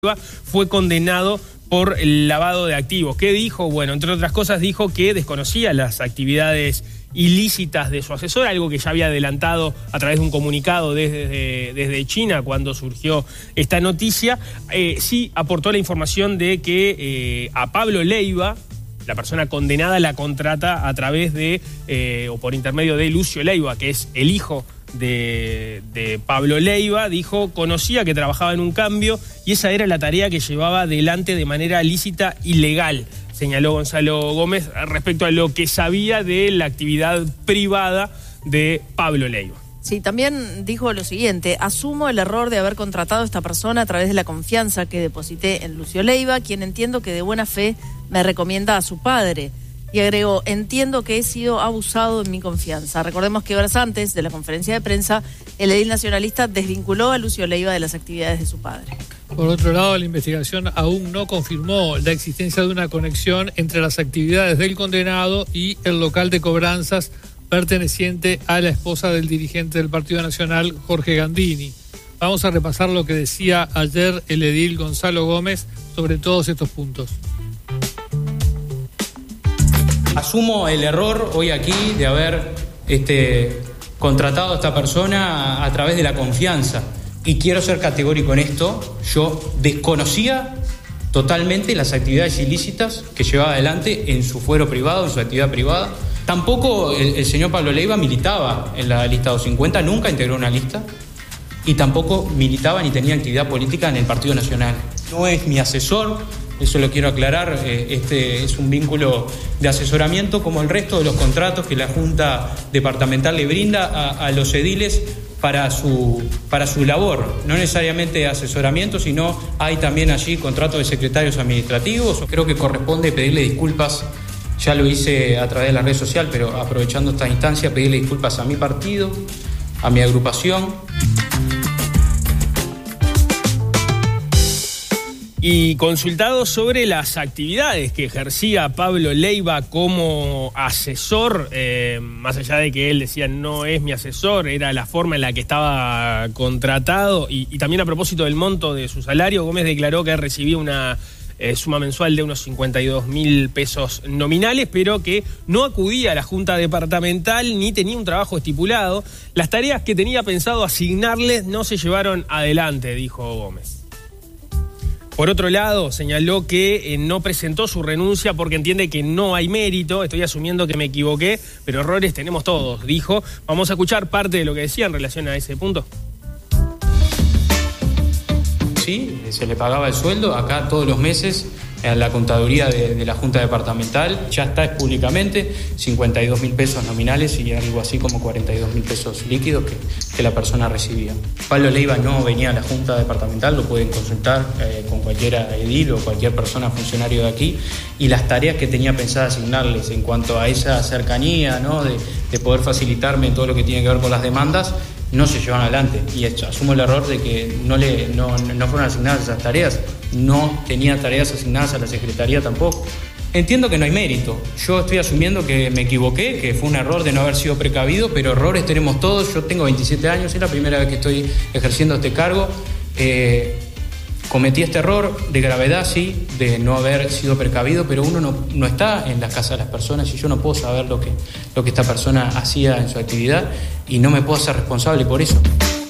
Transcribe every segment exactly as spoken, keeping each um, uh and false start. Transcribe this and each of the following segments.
fue condenado por el lavado de activos. ¿Qué dijo? Bueno, entre otras cosas dijo que desconocía las actividades ilícitas de su asesor, algo que ya había adelantado a través de un comunicado desde, desde China cuando surgió esta noticia. Eh, sí aportó la información de que eh, a Pablo Leiva, la persona condenada, la contrata a través de, eh, o por intermedio de Lucio Leiva, que es el hijo De, de Pablo Leiva. Dijo, conocía que trabajaba en un cambio y esa era la tarea que llevaba adelante de manera lícita y legal, señaló Gonzalo Gómez respecto a lo que sabía de la actividad privada de Pablo Leiva. Sí, también dijo lo siguiente: asumo el error de haber contratado a esta persona a través de la confianza que deposité en Lucio Leiva, quien entiendo que de buena fe me recomienda a su padre. Y agregó, entiendo que he sido abusado en mi confianza. Recordemos que horas antes de la conferencia de prensa, el edil nacionalista desvinculó a Lucio Leiva de las actividades de su padre. Por otro lado, la investigación aún no confirmó la existencia de una conexión entre las actividades del condenado y el local de cobranzas perteneciente a la esposa del dirigente del Partido Nacional, Jorge Gandini. Vamos a repasar lo que decía ayer el edil Gonzalo Gómez sobre todos estos puntos. Asumo el error hoy aquí de haber este, contratado a esta persona a, a través de la confianza. Y quiero ser categórico en esto. Yo desconocía totalmente las actividades ilícitas que llevaba adelante en su fuero privado, en su actividad privada. Tampoco el, el señor Pablo Leiva militaba en la lista doscientos cincuenta, nunca integró una lista. Y tampoco militaba ni tenía actividad política en el Partido Nacional. No es mi asesor. Eso lo quiero aclarar, este es un vínculo de asesoramiento como el resto de los contratos que la Junta Departamental le brinda a, a los ediles para su, para su labor. No necesariamente asesoramiento, sino hay también allí contratos de secretarios administrativos. Creo que corresponde pedirle disculpas, ya lo hice a través de la red social, pero aprovechando esta instancia, pedirle disculpas a mi partido, a mi agrupación. Y consultado sobre las actividades que ejercía Pablo Leiva como asesor, eh, más allá de que él decía no es mi asesor, era la forma en la que estaba contratado, y, y también a propósito del monto de su salario, Gómez declaró que recibía una eh, suma mensual de unos cincuenta y dos mil pesos nominales, pero que no acudía a la Junta Departamental ni tenía un trabajo estipulado. Las tareas que tenía pensado asignarles no se llevaron adelante, dijo Gómez. Por otro lado, señaló que eh, no presentó su renuncia porque entiende que no hay mérito. Estoy asumiendo que me equivoqué, pero errores tenemos todos, dijo. Vamos a escuchar parte de lo que decía en relación a ese punto. Sí, se le pagaba el sueldo acá todos los meses a la contaduría de, de la Junta Departamental. Ya está públicamente, cincuenta y dos mil pesos nominales y algo así como cuarenta y dos mil pesos líquidos que, que la persona recibía. Pablo Leiva no venía a la Junta Departamental, lo pueden consultar eh, con cualquier edil o cualquier persona funcionario de aquí, y las tareas que tenía pensada asignarles en cuanto a esa cercanía, ¿no? de, de poder facilitarme en todo lo que tiene que ver con las demandas, no se llevan adelante. Y asumo el error de que no, le, no, no fueron asignadas esas tareas. No tenía tareas asignadas a la Secretaría tampoco. Entiendo que no hay mérito. Yo estoy asumiendo que me equivoqué, que fue un error de no haber sido precavido, pero errores tenemos todos. Yo tengo veintisiete años, es la primera vez que estoy ejerciendo este cargo. Eh, cometí este error de gravedad, sí, de no haber sido precavido, pero uno no, no está en la casa de las personas y yo no puedo saber lo que, lo que esta persona hacía en su actividad y no me puedo hacer responsable por eso.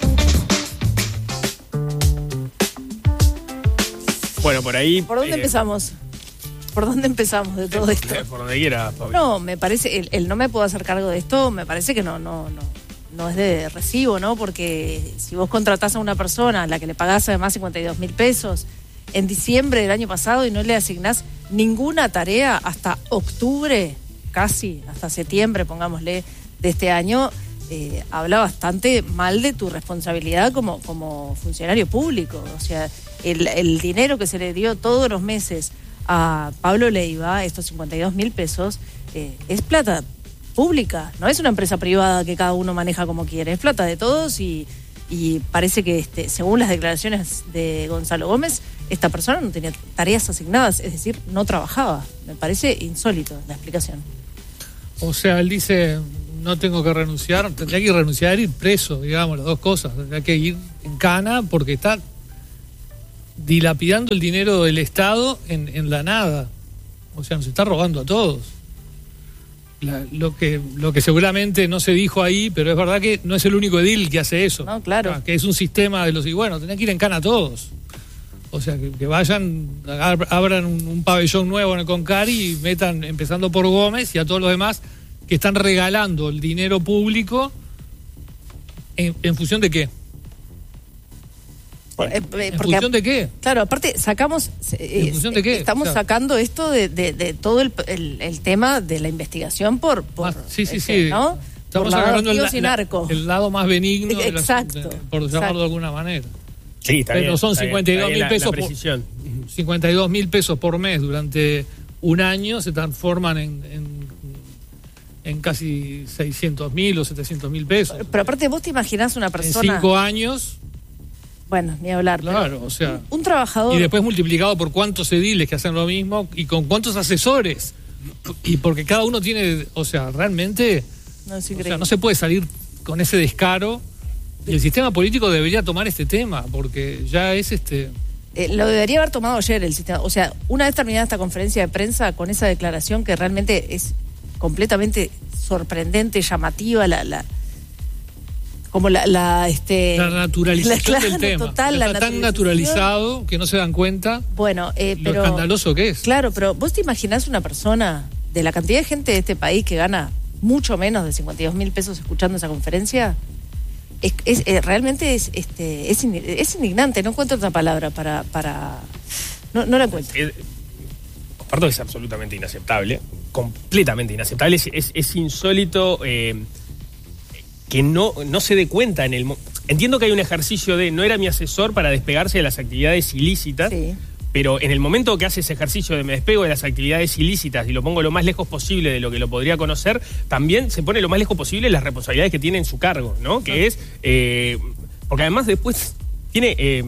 Bueno, por ahí... ¿Por dónde eh, empezamos? ¿Por dónde empezamos de todo esto? Por donde quiera, Pablo. No, me parece, el, el no me puedo hacer cargo de esto, me parece que no, no, no, no es de recibo, ¿no? Porque si vos contratás a una persona a la que le pagás además cincuenta y dos mil pesos en diciembre del año pasado y no le asignás ninguna tarea hasta octubre, casi, hasta septiembre, pongámosle, de este año, eh, habla bastante mal de tu responsabilidad como, como funcionario público. O sea, el, el dinero que se le dio todos los meses a Pablo Leiva, estos cincuenta y dos mil pesos, eh, es plata pública, no es una empresa privada que cada uno maneja como quiere, es plata de todos y, y parece que este, según las declaraciones de Gonzalo Gómez, esta persona no tenía tareas asignadas, es decir, no trabajaba. Me parece insólito la explicación. O sea, él dice, no tengo que renunciar, tendría que renunciar e ir preso, digamos, las dos cosas, tendría que ir en cana porque está dilapidando el dinero del Estado en, en la nada. O sea, nos está robando a todos. La, lo que lo que seguramente no se dijo ahí, pero es verdad que no es el único edil que hace eso. No, claro. O sea, que es un sistema de los... Y bueno, tenés que ir en cana a todos. O sea, que, que vayan, abran un, un pabellón nuevo en el Concari y metan, empezando por Gómez y a todos los demás que están regalando el dinero público en, en función de qué. Eh, eh, ¿En porque, función de qué? Claro, aparte sacamos... Eh, ¿En función de qué? Estamos Claro. sacando esto de, de, de todo el, el, el tema de la investigación por... por Ah, sí, sí, este, sí. ¿no? Estamos por agarrando el, lavado de activos y la- narco. el lado más benigno de la- Exacto, de- por llamarlo exacto. de alguna manera. Sí, está Pero bien, son está bien, cincuenta y dos está bien mil la- pesos la por- precisión. cincuenta y dos mil pesos por mes durante un año se transforman en, en, en casi seiscientos mil o setecientos mil pesos. Pero aparte vos te imaginás una En persona... cinco años, Bueno, ni hablar. pero claro, o sea... Un, un trabajador... Y después multiplicado por cuántos ediles que hacen lo mismo y con cuántos asesores. Y porque cada uno tiene, o sea, realmente, No, es o increíble. sea, no se puede salir con ese descaro. Y el sistema político debería tomar este tema, porque ya es este... Eh, lo debería haber tomado ayer el sistema. O sea, una vez terminada esta conferencia de prensa con esa declaración que realmente es completamente sorprendente, llamativa, la... la como la, la este La naturalización la- claro, del tema. total, la Está tan naturalización. naturalizado que no se dan cuenta Bueno, eh, lo pero escandaloso que es. claro, pero vos te imaginás una persona de la cantidad de gente de este país que gana mucho menos de cincuenta y dos mil pesos escuchando esa conferencia. Es, es, eh, realmente es este es, in- es indignante, no encuentro otra palabra para para no, no la encuentro. Es- Comparto que es absolutamente inaceptable, completamente inaceptable. Es, es, es insólito eh, que no, no se dé cuenta en el... mo- Entiendo que hay un ejercicio de no era mi asesor para despegarse de las actividades ilícitas, Sí. pero en el momento que hace ese ejercicio de me despego de las actividades ilícitas y lo pongo lo más lejos posible de lo que lo podría conocer, también se pone lo más lejos posible las responsabilidades que tiene en su cargo, ¿no? Que es... eh, porque además después tiene... eh,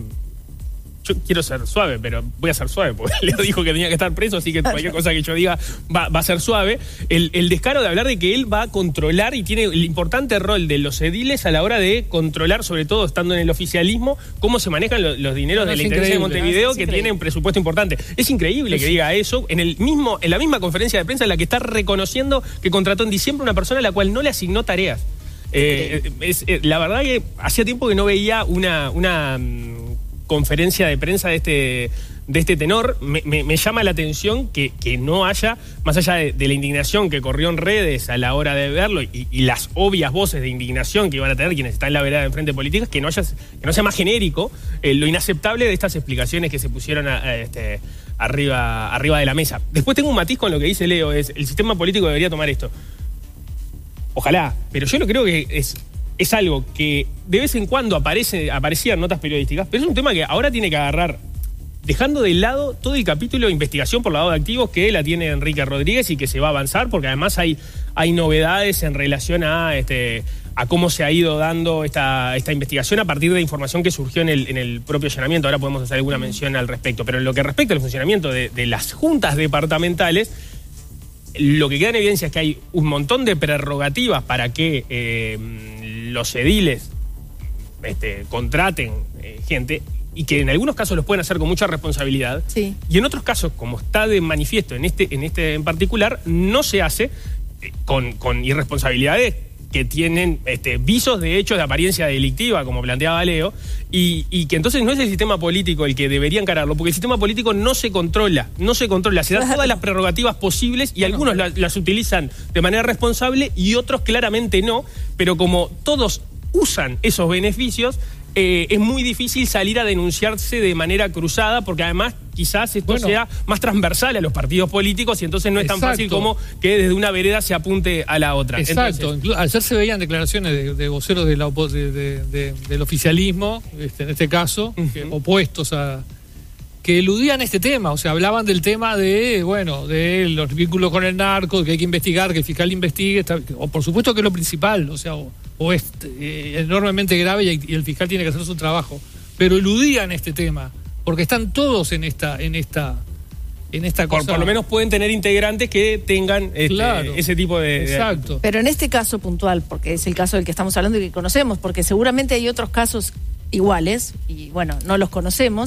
yo quiero ser suave, pero voy a ser suave, porque Leo dijo que tenía que estar preso, así que cualquier cosa que yo diga va, va a ser suave. El, el descaro de hablar de que él va a controlar y tiene el importante rol de los ediles a la hora de controlar, sobre todo estando en el oficialismo, cómo se manejan lo- los dineros No, de la es Intendencia de increíble. Montevideo, No, es que increíble. tienen un presupuesto importante. Es increíble que diga eso en el mismo en la misma conferencia de prensa en la que está reconociendo que contrató en diciembre una persona a la cual no le asignó tareas. Eh, es, eh, la verdad que hacía tiempo que no veía una, una mm, conferencia de prensa de este, de este tenor. Me, me- me llama la atención que, que no haya, más allá de, de la indignación que corrió en redes a la hora de verlo y, y las obvias voces de indignación que iban a tener quienes están en la vereda de enfrente políticas, que no, haya, que no sea más genérico eh, lo inaceptable de estas explicaciones que se pusieron a- a este, arriba, arriba de la mesa. Después tengo un matiz con lo que dice Leo, es el sistema político debería tomar esto. Ojalá, pero yo no creo que es, es algo que de vez en cuando aparece, aparecía en notas periodísticas, pero es un tema que ahora tiene que agarrar, dejando de lado todo el capítulo de investigación por lavado de activos que la tiene Enrique Rodríguez y que se va a avanzar, porque además hay, hay novedades en relación a este a cómo se ha ido dando esta, esta investigación a partir de información que surgió en el, en el propio allanamiento. Ahora podemos hacer alguna mención al respecto, pero en lo que respecta al funcionamiento de, de las juntas departamentales, lo que queda en evidencia es que hay un montón de prerrogativas para que eh, los ediles este, contraten eh, gente y que en algunos casos los pueden hacer con mucha responsabilidad. Sí. Y en otros casos, como está de manifiesto en este en este en particular, no se hace eh, con, con irresponsabilidades que tienen este, visos de hechos de apariencia delictiva, como planteaba Leo, y, y que entonces no es el sistema político el que debería encararlo, porque el sistema político no se controla, no se controla, se dan todas las prerrogativas posibles y algunos la- las utilizan de manera responsable y otros claramente no, pero como todos usan esos beneficios, eh, es muy difícil salir a denunciarse de manera cruzada, porque además quizás esto Bueno. sea más transversal a los partidos políticos y entonces no es tan Exacto. fácil como que desde una vereda se apunte a la otra. Exacto. Entonces, Inclu- ayer se veían declaraciones de, de voceros de la opo- de- de- de- del oficialismo, este, en este caso, que- Ujú. opuestos a... que eludían este tema, o sea, hablaban del tema de, bueno, de los vínculos con el narco, que hay que investigar, que el fiscal investigue, está- o por supuesto que es lo principal, o sea, o, o es eh, enormemente grave y, y el fiscal tiene que hacer su trabajo, pero eludían este tema, porque están todos en esta, en esta, en esta por, cosa. por lo menos pueden tener integrantes que tengan este, Claro. ese tipo de... de- Exacto. Pero en este caso puntual, porque es el caso del que estamos hablando y que conocemos, porque seguramente hay otros casos iguales, y bueno, no los conocemos,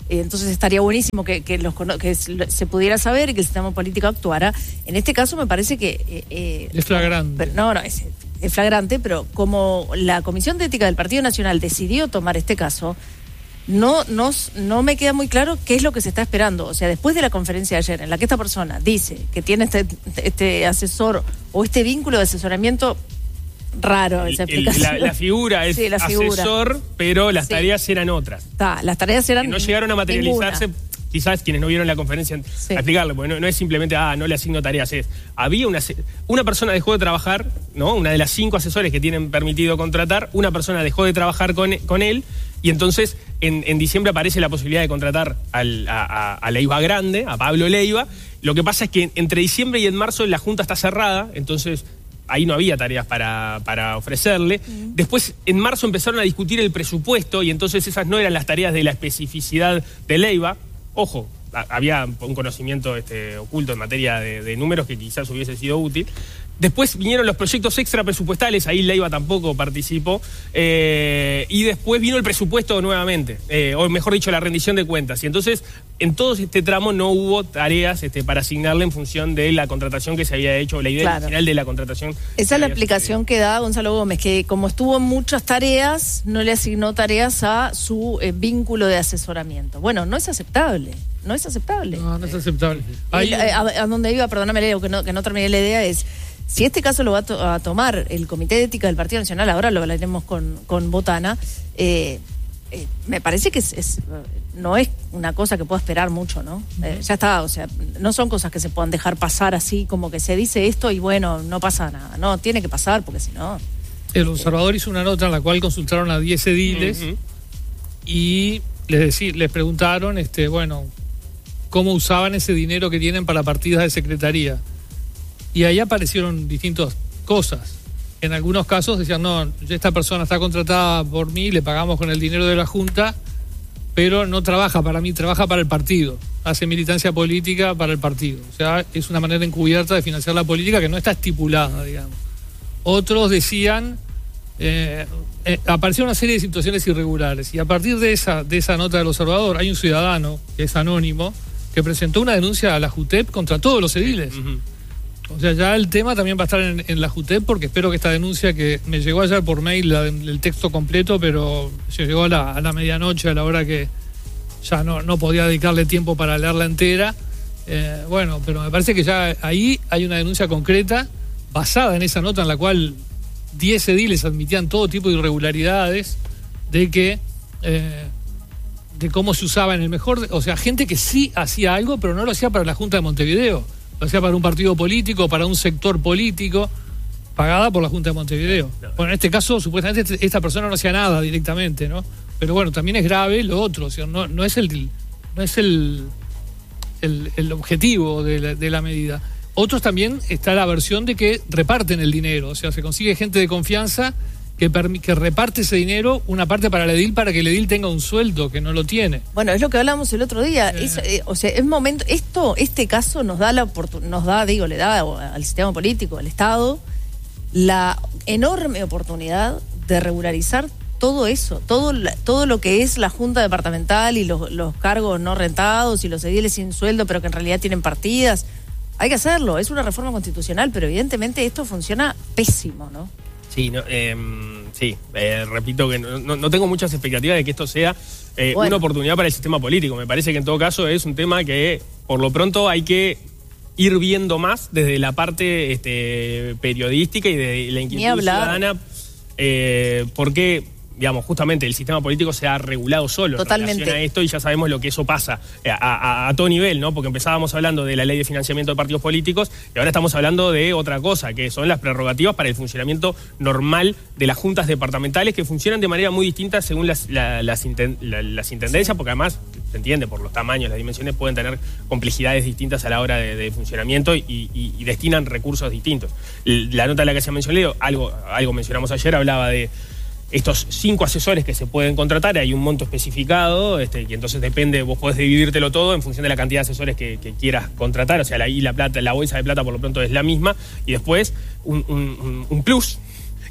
Eh, entonces estaría buenísimo que, que, los, que se pudiera saber y que el sistema político actuara. En este caso me parece que... Eh, eh, es flagrante. Pero, no, no, es, es flagrante, pero como la Comisión de Ética del Partido Nacional decidió tomar este caso, no, no, no me queda muy claro qué es lo que se está esperando. O sea, después de la conferencia de ayer, en la que esta persona dice que tiene este, este asesor o este vínculo de asesoramiento... Raro esa explicación. El, la, la figura es sí, la figura. asesor, pero las sí. tareas eran otras. Ta, las tareas eran... Que no llegaron a materializarse, ninguna. Quizás quienes no vieron la conferencia, sí. a explicarlo, porque no, no es simplemente, ah, no le asigno tareas, es, había una, una persona dejó de trabajar, ¿no? Una de las cinco asesores que tienen permitido contratar, una persona dejó de trabajar con, con él, y entonces en, en diciembre aparece la posibilidad de contratar al, a, a, a Leiva Grande, a Pablo Leiva. Lo que pasa es que entre diciembre y en marzo la junta está cerrada, entonces... ahí no había tareas para, para ofrecerle. Mm. Después, en marzo empezaron a discutir el presupuesto y entonces esas no eran las tareas de la especificidad de Leiva. Ojo, a, había un conocimiento este, oculto en materia de, de números que quizás hubiese sido útil. Después vinieron los proyectos extra presupuestales, ahí Leiva tampoco participó, eh, y después vino el presupuesto nuevamente, eh, o mejor dicho, la rendición de cuentas. Y entonces, en todo este tramo no hubo tareas este, para asignarle en función de la contratación que se había hecho, la idea claro. original de la contratación. Esa es la explicación que da Gonzalo Gómez, que como estuvo en muchas tareas, no le asignó tareas a su eh, vínculo de asesoramiento. Bueno, no es aceptable. No es aceptable. No, no es aceptable. Y, a, a donde iba, perdóname, Leo, que no, que no terminé la idea, es... Si este caso lo va a, to a tomar el Comité de Ética del Partido Nacional, ahora lo hablaremos con, con Botana, eh, eh, me parece que es, es, no es una cosa que pueda esperar mucho, ¿no? Uh-huh. Eh, ya está, o sea, no son cosas que se puedan dejar pasar así, como que se dice esto y bueno, no pasa nada. No, tiene que pasar, porque si no... El Observador eh, hizo una nota en la cual consultaron a diez ediles uh-huh. y les, decí, les preguntaron, este, bueno, cómo usaban ese dinero que tienen para partidas de secretaría. Y ahí aparecieron distintas cosas. En algunos casos decían, no, esta persona está contratada por mí, le pagamos con el dinero de la Junta, pero no trabaja para mí, trabaja para el partido. Hace militancia política para el partido. O sea, es una manera encubierta de financiar la política que no está estipulada, digamos. Otros decían, eh, eh, apareció una serie de situaciones irregulares. Y a partir de esa, de esa nota del Observador, hay un ciudadano, que es anónimo, que presentó una denuncia a la JUTEP contra todos los ediles. Uh-huh. O sea, ya el tema también va a estar en, en la JUTEP, porque espero que esta denuncia, que me llegó ayer por mail la, el texto completo, pero se llegó a la, a la medianoche, a la hora que ya no, no podía dedicarle tiempo para leerla entera. Eh, bueno, pero me parece que ya ahí hay una denuncia concreta basada en esa nota en la cual diez ediles admitían todo tipo de irregularidades, de que eh, de cómo se usaba en el mejor... O sea, gente que sí hacía algo, pero no lo hacía para la Junta de Montevideo. Lo hacía para un partido político, para un sector político, pagada por la Junta de Montevideo. Bueno, en este caso, supuestamente, esta persona no hacía nada directamente, ¿no? Pero bueno, también es grave lo otro, o sea, no, no es el no es el, el, el objetivo de la, de la medida. Otros también está la versión de que reparten el dinero, o sea, se consigue gente de confianza que, que reparte ese dinero, una parte para el edil, para que el edil tenga un sueldo que no lo tiene. Bueno, es lo que hablamos el otro día. Eh. Es, eh, o sea, es momento, esto, este caso nos da la oportunidad, nos da, digo, le da al sistema político, al Estado, la enorme oportunidad de regularizar todo eso, todo, todo lo que es la Junta Departamental y los, los cargos no rentados y los ediles sin sueldo, pero que en realidad tienen partidas. Hay que hacerlo, es una reforma constitucional, pero evidentemente esto funciona pésimo, ¿no? Sí, no, eh, sí eh, repito que no, no, no tengo muchas expectativas de que esto sea eh, bueno. una oportunidad para el sistema político. Me parece que en todo caso es un tema que por lo pronto hay que ir viendo más desde la parte este, periodística y de la inquietud ciudadana, eh, porque... digamos, justamente el sistema político se ha regulado solo Totalmente. en relación a esto y ya sabemos lo que eso pasa a, a, a todo nivel, ¿no? Porque empezábamos hablando de la ley de financiamiento de partidos políticos y ahora estamos hablando de otra cosa, que son las prerrogativas para el funcionamiento normal de las juntas departamentales, que funcionan de manera muy distinta según las, la, las, inten, la, las intendencias, porque además, se entiende, por los tamaños, las dimensiones, pueden tener complejidades distintas a la hora de, de funcionamiento y, y, y destinan recursos distintos. La nota de la que se mencionó, algo, algo mencionamos ayer, hablaba de estos cinco asesores que se pueden contratar, hay un monto especificado, este, y entonces depende, vos podés dividírtelo todo en función de la cantidad de asesores que, que quieras contratar, o sea, la, y la plata, la bolsa de plata por lo pronto es la misma, y después un, un, un plus,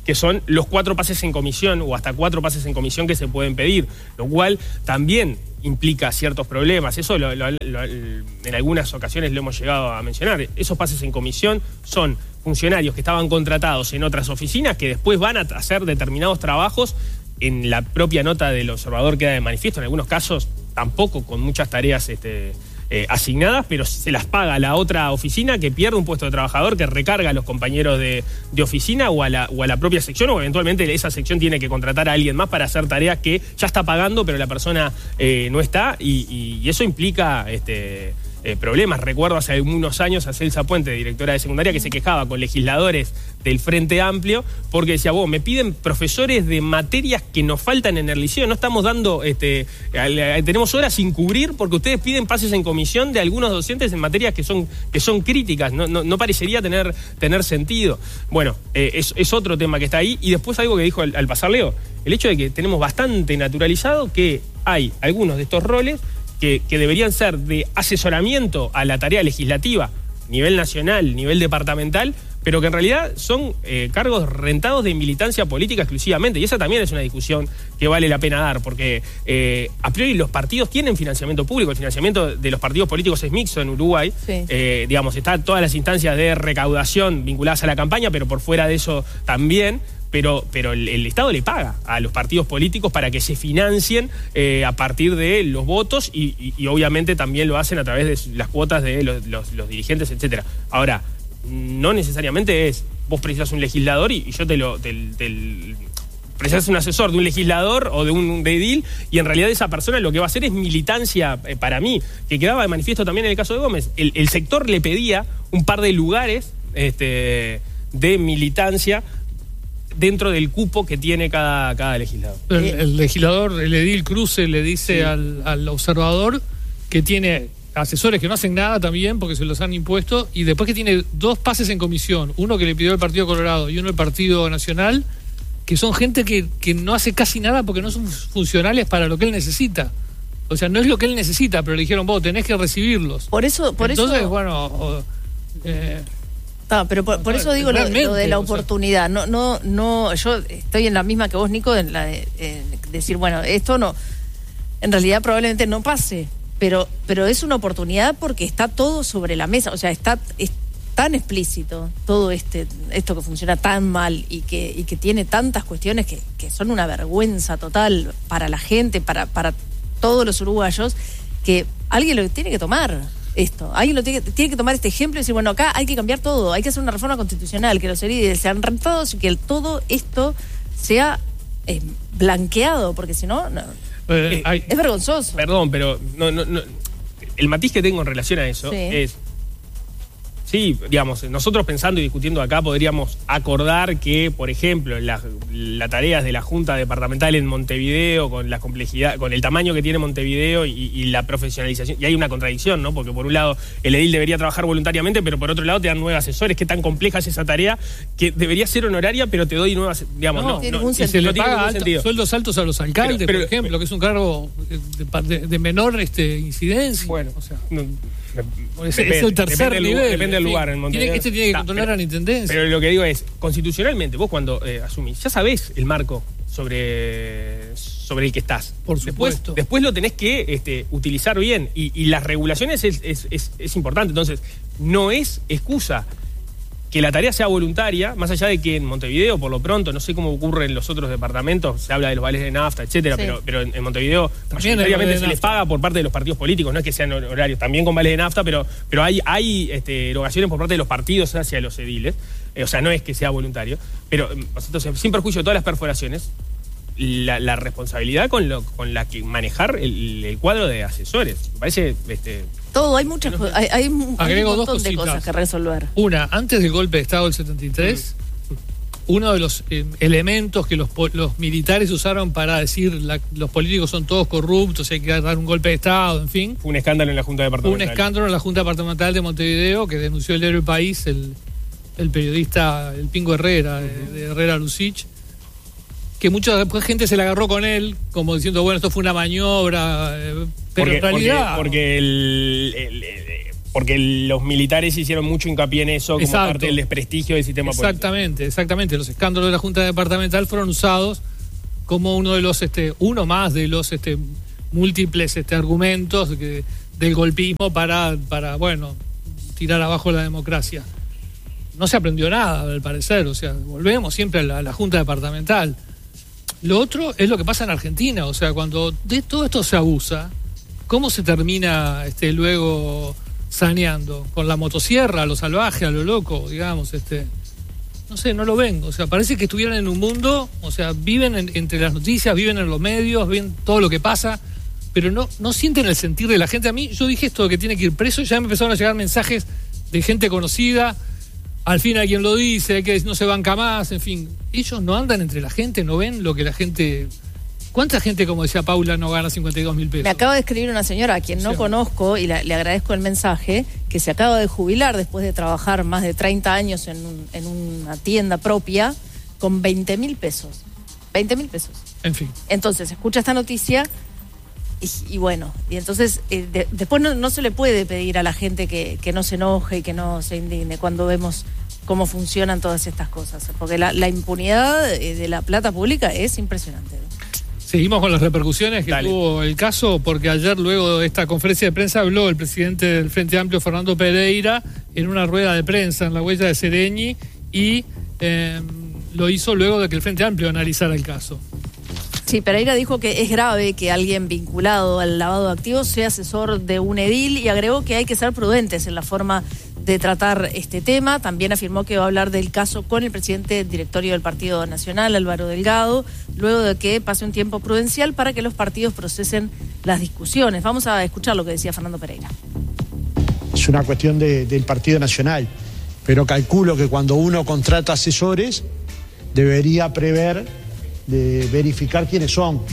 que son los cuatro pases en comisión o hasta cuatro pases en comisión que se pueden pedir, lo cual también implica ciertos problemas. Eso lo, lo, lo, en algunas ocasiones lo hemos llegado a mencionar. Esos pases en comisión son funcionarios que estaban contratados en otras oficinas que después van a hacer determinados trabajos. En la propia nota del observador queda de manifiesto, en algunos casos tampoco con muchas tareas este, eh, asignadas, pero se las paga a la otra oficina que pierde un puesto de trabajador, que recarga a los compañeros de, de oficina o a, la, o a la propia sección, o eventualmente esa sección tiene que contratar a alguien más para hacer tareas que ya está pagando, pero la persona eh, no está, y, y, y eso implica este, eh, problemas. Recuerdo hace algunos años a Celsa Puente, directora de secundaria, que se quejaba con legisladores del Frente Amplio, porque decía, vos, me piden profesores de materias que nos faltan en el liceo, no estamos dando, este, tenemos horas sin cubrir porque ustedes piden pases en comisión de algunos docentes en materias que son, que son críticas, no, no, no parecería tener, tener sentido. Bueno, eh, es, es otro tema que está ahí, y después algo que dijo al, al pasar Leo, el hecho de que tenemos bastante naturalizado que hay algunos de estos roles que, que deberían ser de asesoramiento a la tarea legislativa, nivel nacional, nivel departamental, pero que en realidad son eh, cargos rentados de militancia política exclusivamente, y esa también es una discusión que vale la pena dar, porque eh, a priori los partidos tienen financiamiento público, el financiamiento de los partidos políticos es mixto en Uruguay, sí. eh, digamos, están todas las instancias de recaudación vinculadas a la campaña, pero por fuera de eso también, pero, pero el, el Estado le paga a los partidos políticos para que se financien eh, a partir de los votos, y, y, y obviamente también lo hacen a través de las cuotas de los, los, los dirigentes, etcétera. Ahora, no necesariamente es, vos precisás un legislador y, y yo te lo... Te, te, precisás un asesor de un legislador o de un de edil, y en realidad esa persona lo que va a hacer es militancia eh, para mí, que quedaba de manifiesto también en el caso de Gómez. El, el sector le pedía un par de lugares este, de militancia dentro del cupo que tiene cada, cada legislador. El, el legislador, el edil Cruce, le dice sí. al, al observador que tiene asesores que no hacen nada también porque se los han impuesto, y después que tiene dos pases en comisión, uno que le pidió el Partido Colorado y uno el Partido Nacional, que son gente que, que no hace casi nada porque no son funcionales para lo que él necesita. O sea, no es lo que él necesita, pero le dijeron, vos tenés que recibirlos. Por eso, por Entonces, eso... bueno... O, eh, Ah, pero por, por eso digo lo, lo de la oportunidad. No, no, no. Yo estoy en la misma que vos, Nico, en la de en decir, bueno, esto no, en realidad probablemente no pase, pero, pero es una oportunidad porque está todo sobre la mesa. O sea, está es tan explícito todo este esto que funciona tan mal y que y que tiene tantas cuestiones que, que son una vergüenza total para la gente, para para todos los uruguayos, que alguien lo tiene que tomar. Esto, alguien lo tiene, tiene que tomar este ejemplo y decir, bueno, acá hay que cambiar todo, hay que hacer una reforma constitucional, que los ediles sean rentados y que el, todo esto sea eh, blanqueado, porque si no, no eh, hay, es vergonzoso. Perdón, pero no, no, no, el matiz que tengo en relación a eso sí. es, sí, digamos, nosotros pensando y discutiendo acá podríamos acordar que, por ejemplo, las la tareas de la Junta Departamental en Montevideo, con la complejidad, con el tamaño que tiene Montevideo y, y la profesionalización, y hay una contradicción, ¿no? Porque por un lado el edil debería trabajar voluntariamente, pero por otro lado te dan nuevos asesores. Qué tan compleja es esa tarea que debería ser honoraria, pero te doy nuevas, digamos, no, no, no, no se le paga alto, sueldos altos a los alcaldes, pero, pero, por ejemplo, pero, que es un cargo de, de, de menor este, incidencia. Bueno, o sea, no, es, depende, es el tercer depende nivel. Del, depende del lugar. En Montevideo. Este tiene que controlar no, a la intendencia. Pero lo que digo es, constitucionalmente, vos cuando eh, asumís, ya sabés el marco sobre, sobre el que estás. Por supuesto. Después, después lo tenés que este, utilizar bien. Y, y las regulaciones es, es, es, es importante. Entonces, no es excusa que la tarea sea voluntaria, más allá de que en Montevideo, por lo pronto, no sé cómo ocurre en los otros departamentos, se habla de los vales de nafta, etcétera, sí. pero, pero en, en Montevideo mayoritariamente se les paga por parte de los partidos políticos, no es que sean horarios, también con vales de nafta, pero, pero hay, hay este, erogaciones por parte de los partidos hacia los ediles, eh, o sea, no es que sea voluntario, pero entonces, sin perjuicio de todas las perforaciones, la, la responsabilidad con, lo, con la que manejar el, el cuadro de asesores, me parece... Este, Todo, hay muchas cosas, hay, hay, hay un montón de cosas que resolver. Una, antes del golpe de Estado del setenta y tres, mm. uno de los eh, elementos que los, los militares usaron para decir la, los políticos son todos corruptos, hay que dar un golpe de Estado, en fin. Fue un escándalo en la Junta Departamental. Un escándalo en la Junta Departamental de Montevideo que denunció el diario El País, el, el periodista, el Pingo Herrera, uh-huh. de, de Herrera Lucich, que mucha después gente se la agarró con él, como diciendo, bueno, esto fue una maniobra, eh, pero porque, en realidad... Porque, porque el, el, el, porque los militares hicieron mucho hincapié en eso como Exacto. parte del desprestigio del sistema exactamente, político. Exactamente, los escándalos de la Junta Departamental fueron usados como uno de los, este, uno más de los este, múltiples este, argumentos que, del golpismo para, para, bueno, tirar abajo la democracia. No se aprendió nada, al parecer, o sea, volvemos siempre a la, a la Junta Departamental. Lo otro es lo que pasa en Argentina, o sea, cuando de todo esto se abusa, ¿cómo se termina este, luego saneando? Con la motosierra, a lo salvaje, a lo loco, digamos, este, no sé, no lo ven, o sea, parece que estuvieran en un mundo, o sea, viven en, entre las noticias, viven en los medios, ven todo lo que pasa, pero no, no sienten el sentir de la gente. A mí, yo dije esto de que tiene que ir preso, y ya me empezaron a llegar mensajes de gente conocida, al fin hay quien lo dice, que no se banca más, en fin. Ellos no andan entre la gente, no ven lo que la gente... ¿Cuánta gente, como decía Paula, no gana cincuenta y dos mil pesos? Me acaba de escribir una señora a quien no Sí. conozco y la, le agradezco el mensaje, que se acaba de jubilar después de trabajar más de treinta años en, un, en una tienda propia con veinte mil pesos. veinte mil pesos. En fin. Entonces, escucha esta noticia y, y bueno, y entonces eh, de, después no, no se le puede pedir a la gente que, que no se enoje y que no se indigne cuando vemos cómo funcionan todas estas cosas, porque la, la impunidad de la plata pública es impresionante. Seguimos con las repercusiones que Dale. tuvo el caso, porque ayer, luego de esta conferencia de prensa, habló el presidente del Frente Amplio, Fernando Pereira, en una rueda de prensa en la Huella de Sereñi, y eh, lo hizo luego de que el Frente Amplio analizara el caso. Sí, Pereira dijo que es grave que alguien vinculado al lavado de activos sea asesor de un edil y agregó que hay que ser prudentes en la forma de tratar este tema. También afirmó que va a hablar del caso con el presidente del directorio del Partido Nacional, Álvaro Delgado, luego de que pase un tiempo prudencial para que los partidos procesen las discusiones. Vamos a escuchar lo que decía Fernando Pereira. Es una cuestión de, del Partido Nacional, pero calculo que cuando uno contrata asesores debería prever de verificar quiénes son.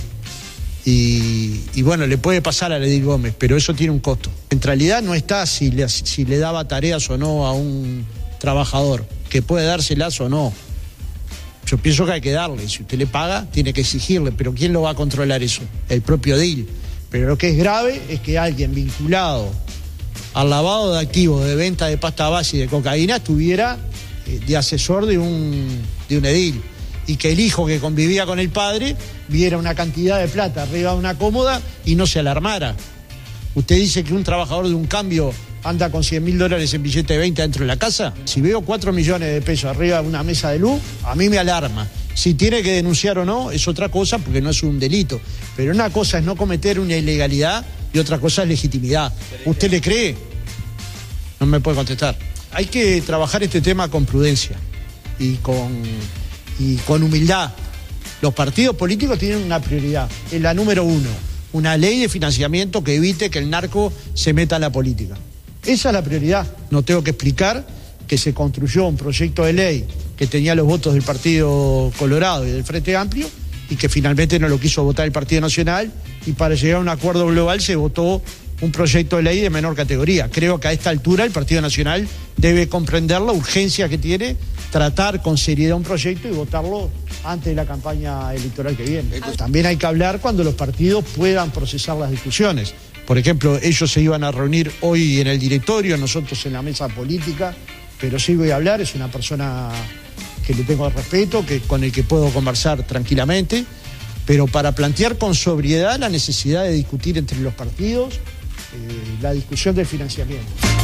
Y, y bueno, le puede pasar a Edil Gómez, pero eso tiene un costo. En realidad no está si le, si le daba tareas o no a un trabajador, que puede dárselas o no. Yo pienso que hay que darle. Si usted le paga, tiene que exigirle, pero ¿quién lo va a controlar eso? El propio edil. Pero lo que es grave es que alguien vinculado al lavado de activos, de venta de pasta base y de cocaína, estuviera eh, de asesor de un, de un edil. Y que el hijo que convivía con el padre viera una cantidad de plata arriba de una cómoda y no se alarmara. Usted dice que un trabajador de un cambio anda con cien mil dólares en billete de veinte dentro de la casa. Si veo cuatro millones de pesos arriba de una mesa de luz, a mí me alarma. Si tiene que denunciar o no, es otra cosa porque no es un delito. Pero una cosa es no cometer una ilegalidad y otra cosa es legitimidad. ¿Usted le cree? No me puede contestar. Hay que trabajar este tema con prudencia y con... y con humildad. Los partidos políticos tienen una prioridad, es la número uno, una ley de financiamiento que evite que el narco se meta en la política. Esa es la prioridad. No tengo que explicar que se construyó un proyecto de ley que tenía los votos del Partido Colorado y del Frente Amplio y que finalmente no lo quiso votar el Partido Nacional, y para llegar a un acuerdo global se votó un proyecto de ley de menor categoría. Creo que a esta altura el Partido Nacional debe comprender la urgencia que tiene tratar con seriedad un proyecto y votarlo antes de la campaña electoral que viene. También hay que hablar cuando los partidos puedan procesar las discusiones. Por ejemplo, ellos se iban a reunir hoy en el directorio, nosotros en la mesa política, pero sí voy a hablar, es una persona que le tengo respeto, que, con el que puedo conversar tranquilamente, pero para plantear con sobriedad la necesidad de discutir entre los partidos eh, la discusión del financiamiento.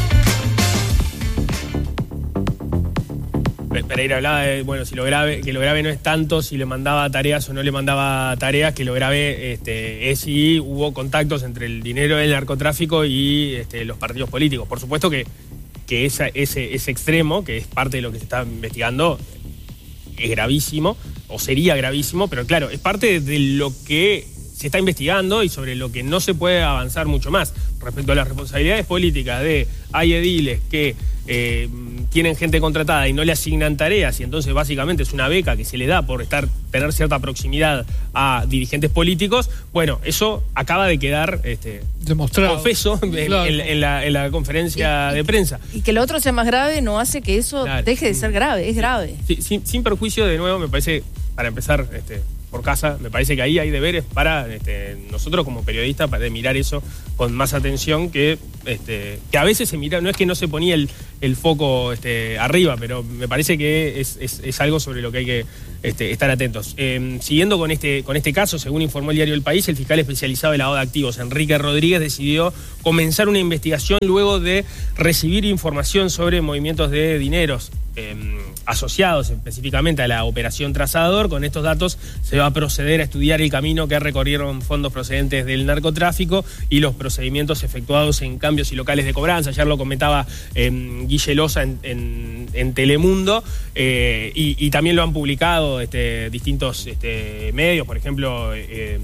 Pereira hablaba de, bueno, si lo grave, que lo grave no es tanto si le mandaba tareas o no le mandaba tareas, que lo grave este, es si hubo contactos entre el dinero del narcotráfico y este, los partidos políticos. Por supuesto que, que esa, ese, ese extremo, que es parte de lo que se está investigando, es gravísimo, o sería gravísimo, pero claro, es parte de lo que se está investigando y sobre lo que no se puede avanzar mucho más. Respecto a las responsabilidades políticas de hay ediles que eh, tienen gente contratada y no le asignan tareas, y entonces básicamente es una beca que se le da por estar tener cierta proximidad a dirigentes políticos, bueno, eso acaba de quedar este, demostrado, confeso en, claro. en, en, la, en la conferencia y, de prensa. Y que lo otro sea más grave no hace que eso claro. deje de ser grave, es grave. Sí, sin, sin perjuicio, de nuevo, me parece, para empezar, este, por casa. Me parece que ahí hay deberes para este, nosotros como periodistas para mirar eso con más atención, que, este, que a veces se mira, no es que no se ponía el, el foco este, arriba, pero me parece que es, es, es algo sobre lo que hay que este, estar atentos. Eh, siguiendo con este, con este caso, según informó el diario El País, el fiscal especializado de lavado de activos, Enrique Rodríguez, decidió comenzar una investigación luego de recibir información sobre movimientos de dineros Eh, asociados específicamente a la operación Trazador. Con estos datos se va a proceder a estudiar el camino que recorrieron fondos procedentes del narcotráfico y los procedimientos efectuados en cambios y locales de cobranza. Ayer lo comentaba eh, Guille Loza en, en, en Telemundo, eh, y, y también lo han publicado este, distintos este, medios, por ejemplo eh,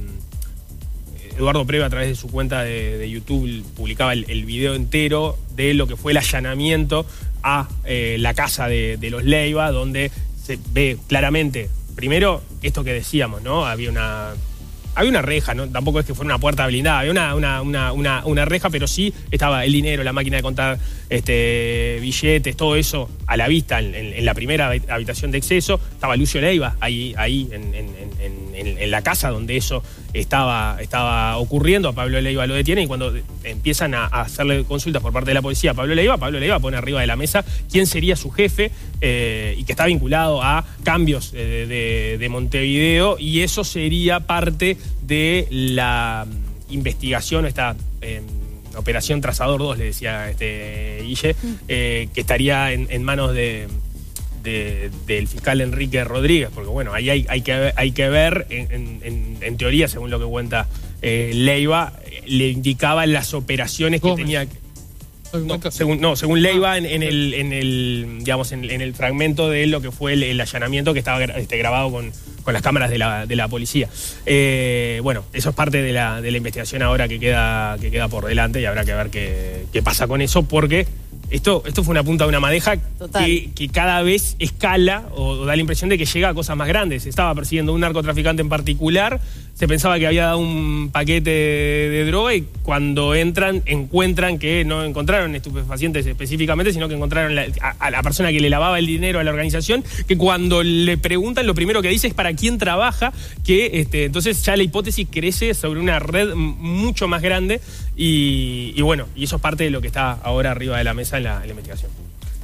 Eduardo Preve, a través de su cuenta de, de YouTube, publicaba el, el video entero de lo que fue el allanamiento a eh, la casa de, de los Leiva, donde se ve claramente, primero, esto que decíamos, ¿no? Había una... Había una reja, ¿no? Tampoco es que fuera una puerta blindada, había una, una, una, una, una reja, pero sí estaba el dinero, la máquina de contar este, billetes, todo eso a la vista en, en, en la primera habitación de acceso. Estaba Lucio Leiva ahí, ahí en, en, en, en, en la casa donde eso estaba, estaba ocurriendo. A Pablo Leiva lo detienen, y cuando empiezan a, a hacerle consultas por parte de la policía a Pablo Leiva, Pablo Leiva pone arriba de la mesa quién sería su jefe, eh, y que está vinculado a cambios de, de, de Montevideo, y eso sería parte de la investigación, esta eh, operación Trazador dos, le decía este Guille, eh, que estaría en, en manos de, de, del fiscal Enrique Rodríguez, porque bueno, ahí hay, hay, que, ver, hay que ver, en, en, en teoría, según lo que cuenta eh, Leiva, le indicaban las operaciones que Gómez. tenía... No, según, no, según Leiva, en, en el, en el, digamos, en, en el fragmento de lo que fue el, el allanamiento que estaba este, grabado con, con las cámaras de la, de la policía. Eh, bueno, eso es parte de la, de la investigación ahora que queda, que queda por delante, y habrá que ver qué, qué pasa con eso, porque esto, esto fue una punta de una madeja que, que cada vez escala o, o da la impresión de que llega a cosas más grandes. Se estaba persiguiendo un narcotraficante en particular, se pensaba que había dado un paquete de, de droga, y cuando entran encuentran que no encontraron estupefacientes específicamente, sino que encontraron la, a, a la persona que le lavaba el dinero a la organización, que cuando le preguntan lo primero que dice es para quién trabaja, que este, entonces ya la hipótesis crece sobre una red mucho más grande, y, y bueno, y eso es parte de lo que está ahora arriba de la mesa en la, en la investigación.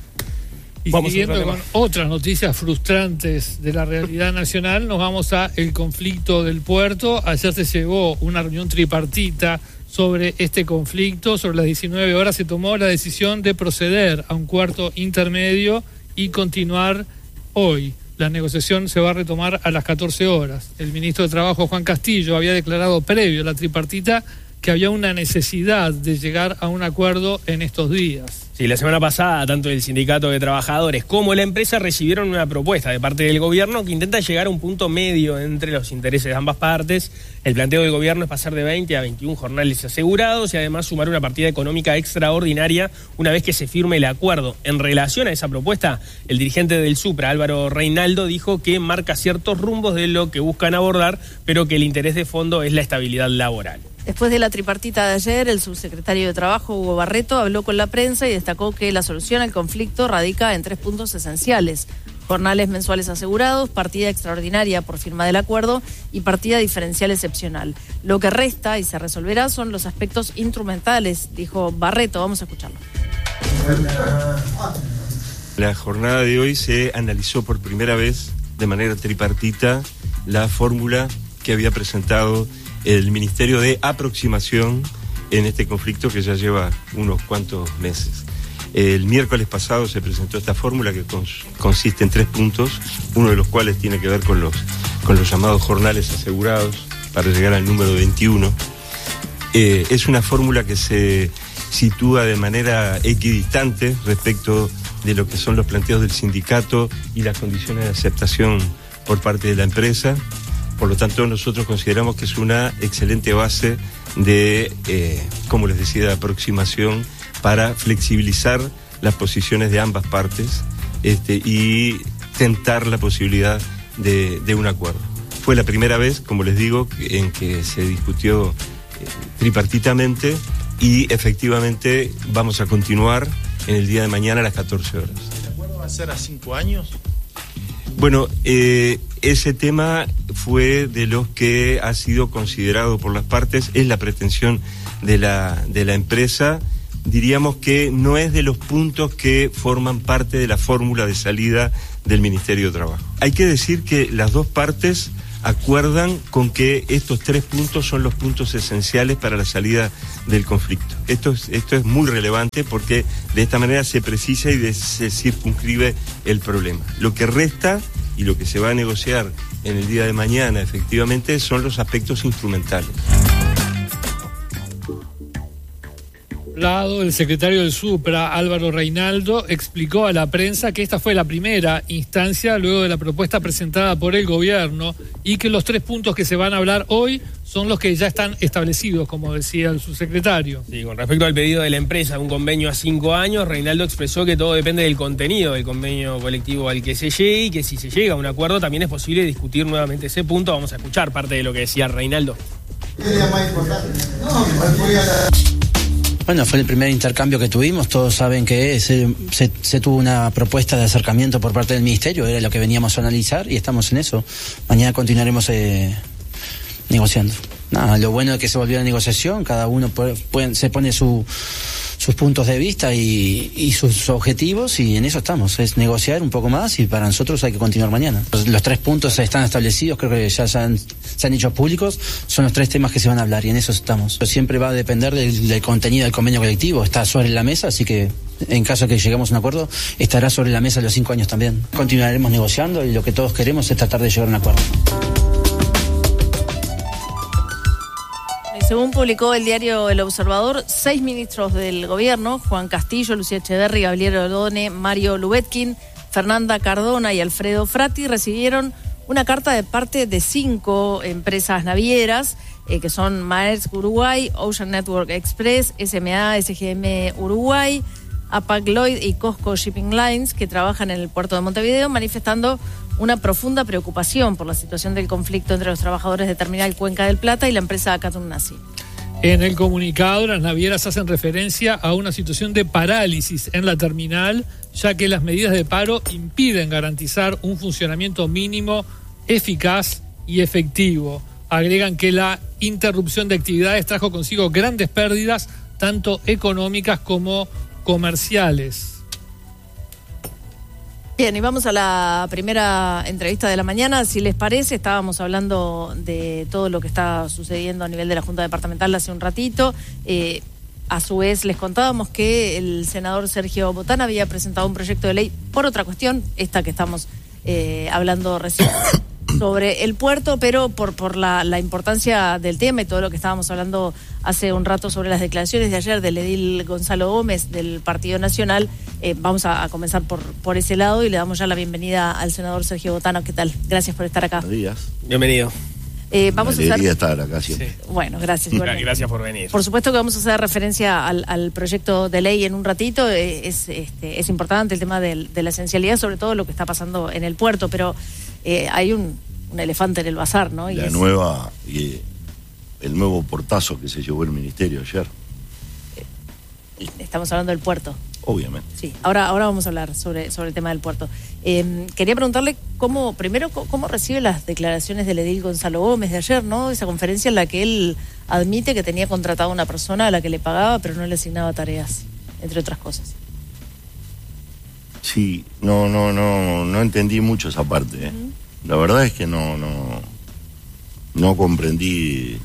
Y vamos siguiendo con otras noticias frustrantes de la realidad nacional, nos vamos a el conflicto del puerto. Ayer se llevó una reunión tripartita sobre este conflicto. Sobre las diecinueve horas se tomó la decisión de proceder a un cuarto intermedio y continuar hoy. La negociación se va a retomar a las catorce horas. El ministro de Trabajo, Juan Castillo, había declarado previo a la tripartita que había una necesidad de llegar a un acuerdo en estos días. Sí, la semana pasada, tanto el Sindicato de Trabajadores como la empresa recibieron una propuesta de parte del gobierno que intenta llegar a un punto medio entre los intereses de ambas partes. El planteo del gobierno es pasar de veinte a veintiún jornales asegurados y además sumar una partida económica extraordinaria una vez que se firme el acuerdo. En relación a esa propuesta, el dirigente del Supra, Álvaro Reinaldo, dijo que marca ciertos rumbos de lo que buscan abordar, pero que el interés de fondo es la estabilidad laboral. Después de la tripartita de ayer, el subsecretario de Trabajo, Hugo Barreto, habló con la prensa y destacó que la solución al conflicto radica en tres puntos esenciales: jornales mensuales asegurados, partida extraordinaria por firma del acuerdo y partida diferencial excepcional. Lo que resta y se resolverá son los aspectos instrumentales, dijo Barreto. Vamos a escucharlo. La jornada de hoy se analizó por primera vez de manera tripartita la fórmula que había presentado el Ministerio de Aproximación en este conflicto que ya lleva unos cuantos meses. El miércoles pasado se presentó esta fórmula que cons- consiste en tres puntos, uno de los cuales tiene que ver con los, con los llamados jornales asegurados para llegar al número veintiuno. Eh, es una fórmula que se sitúa de manera equidistante respecto de lo que son los planteos del sindicato y las condiciones de aceptación por parte de la empresa. Por lo tanto, nosotros consideramos que es una excelente base de, eh, como les decía, de aproximación para flexibilizar las posiciones de ambas partes este, y tentar la posibilidad de, de un acuerdo. Fue la primera vez, como les digo, en que se discutió eh, tripartitamente y efectivamente vamos a continuar en el día de mañana a las catorce horas. ¿El acuerdo va a ser a cinco años? Bueno, eh... ese tema fue de los que ha sido considerado por las partes, es la pretensión de la, de la empresa. Diríamos que no es de los puntos que forman parte de la fórmula de salida del Ministerio de Trabajo. Hay que decir que las dos partes acuerdan con que estos tres puntos son los puntos esenciales para la salida del conflicto. Esto es, esto es muy relevante porque de esta manera se precisa y de, se circunscribe el problema. Lo que resta y lo que se va a negociar en el día de mañana, efectivamente, son los aspectos instrumentales. Lado, el secretario del Supra, Álvaro Reinaldo, explicó a la prensa que esta fue la primera instancia luego de la propuesta presentada por el gobierno y que los tres puntos que se van a hablar hoy son los que ya están establecidos, como decía el subsecretario. Sí, con respecto al pedido de la empresa, un convenio a cinco años, Reinaldo expresó que todo depende del contenido del convenio colectivo al que se llegue y que si se llega a un acuerdo también es posible discutir nuevamente ese punto. Vamos a escuchar parte de lo que decía Reinaldo. ¿Qué es más importante? No, Bueno, fue el primer intercambio que tuvimos. Todos saben que se, se, se tuvo una propuesta de acercamiento por parte del Ministerio, era lo que veníamos a analizar y estamos en eso. Mañana continuaremos eh, negociando. Nada, lo bueno es que se volvió a la negociación, cada uno puede, puede, se pone su, sus puntos de vista y, y sus objetivos y en eso estamos, es negociar un poco más y para nosotros hay que continuar mañana. Los, los tres puntos están establecidos, creo que ya se han, se han hecho públicos, son los tres temas que se van a hablar y en eso estamos. Pero siempre va a depender del, del contenido del convenio colectivo, está sobre la mesa, así que en caso de que lleguemos a un acuerdo, estará sobre la mesa los cinco años también. Continuaremos negociando y lo que todos queremos es tratar de llegar a un acuerdo. Según publicó el diario El Observador, seis ministros del gobierno, Juan Castillo, Lucía Echeverri, Gabriel Ordone, Mario Lubetkin, Fernanda Cardona y Alfredo Frati, recibieron una carta de parte de cinco empresas navieras, eh, que son Maersk Uruguay, Ocean Network Express, S M A, S G M Uruguay, Hapag-Lloyd y Cosco Shipping Lines, que trabajan en el puerto de Montevideo, manifestando una profunda preocupación por la situación del conflicto entre los trabajadores de Terminal Cuenca del Plata y la empresa Katun Nasi. En el comunicado, las navieras hacen referencia a una situación de parálisis en la terminal, ya que las medidas de paro impiden garantizar un funcionamiento mínimo, eficaz y efectivo. Agregan que la interrupción de actividades trajo consigo grandes pérdidas, tanto económicas como comerciales. Bien, y vamos a la primera entrevista de la mañana. Si les parece, estábamos hablando de todo lo que está sucediendo a nivel de la Junta Departamental hace un ratito. Eh, a su vez, les contábamos que el senador Sergio Botana había presentado un proyecto de ley por otra cuestión, esta que estamos eh, hablando recién, sobre el puerto, pero por, por la, la importancia del tema y todo lo que estábamos hablando hace un rato sobre las declaraciones de ayer del edil Gonzalo Gómez del Partido Nacional, eh, vamos a, a comenzar por, por ese lado y le damos ya la bienvenida al senador Sergio Botana. ¿Qué tal? Gracias por estar acá. Buenos días. Bienvenido. Eh, vamos Una alegría a hacer... estar acá siempre. Sí. Bueno, gracias. Igualmente. Gracias por venir. Por supuesto que vamos a hacer referencia al, al proyecto de ley en un ratito. Eh, es, este, es importante el tema del, de la esencialidad, sobre todo lo que está pasando en el puerto, pero eh, hay un, un elefante en el bazar, ¿no? Y La es... nueva, y el nuevo portazo que se llevó el ministerio ayer, Estamos hablando del puerto. obviamente. Sí, ahora, ahora vamos a hablar sobre, sobre el tema del puerto. Eh, quería preguntarle cómo, primero, cómo recibe las declaraciones del edil Gonzalo Gómez de ayer, ¿no? Esa conferencia en la que él admite que tenía contratado a una persona a la que le pagaba, pero no le asignaba tareas, entre otras cosas. Sí, no, no, no, no entendí mucho esa parte. ¿eh? Uh-huh. La verdad es que no, no, no comprendí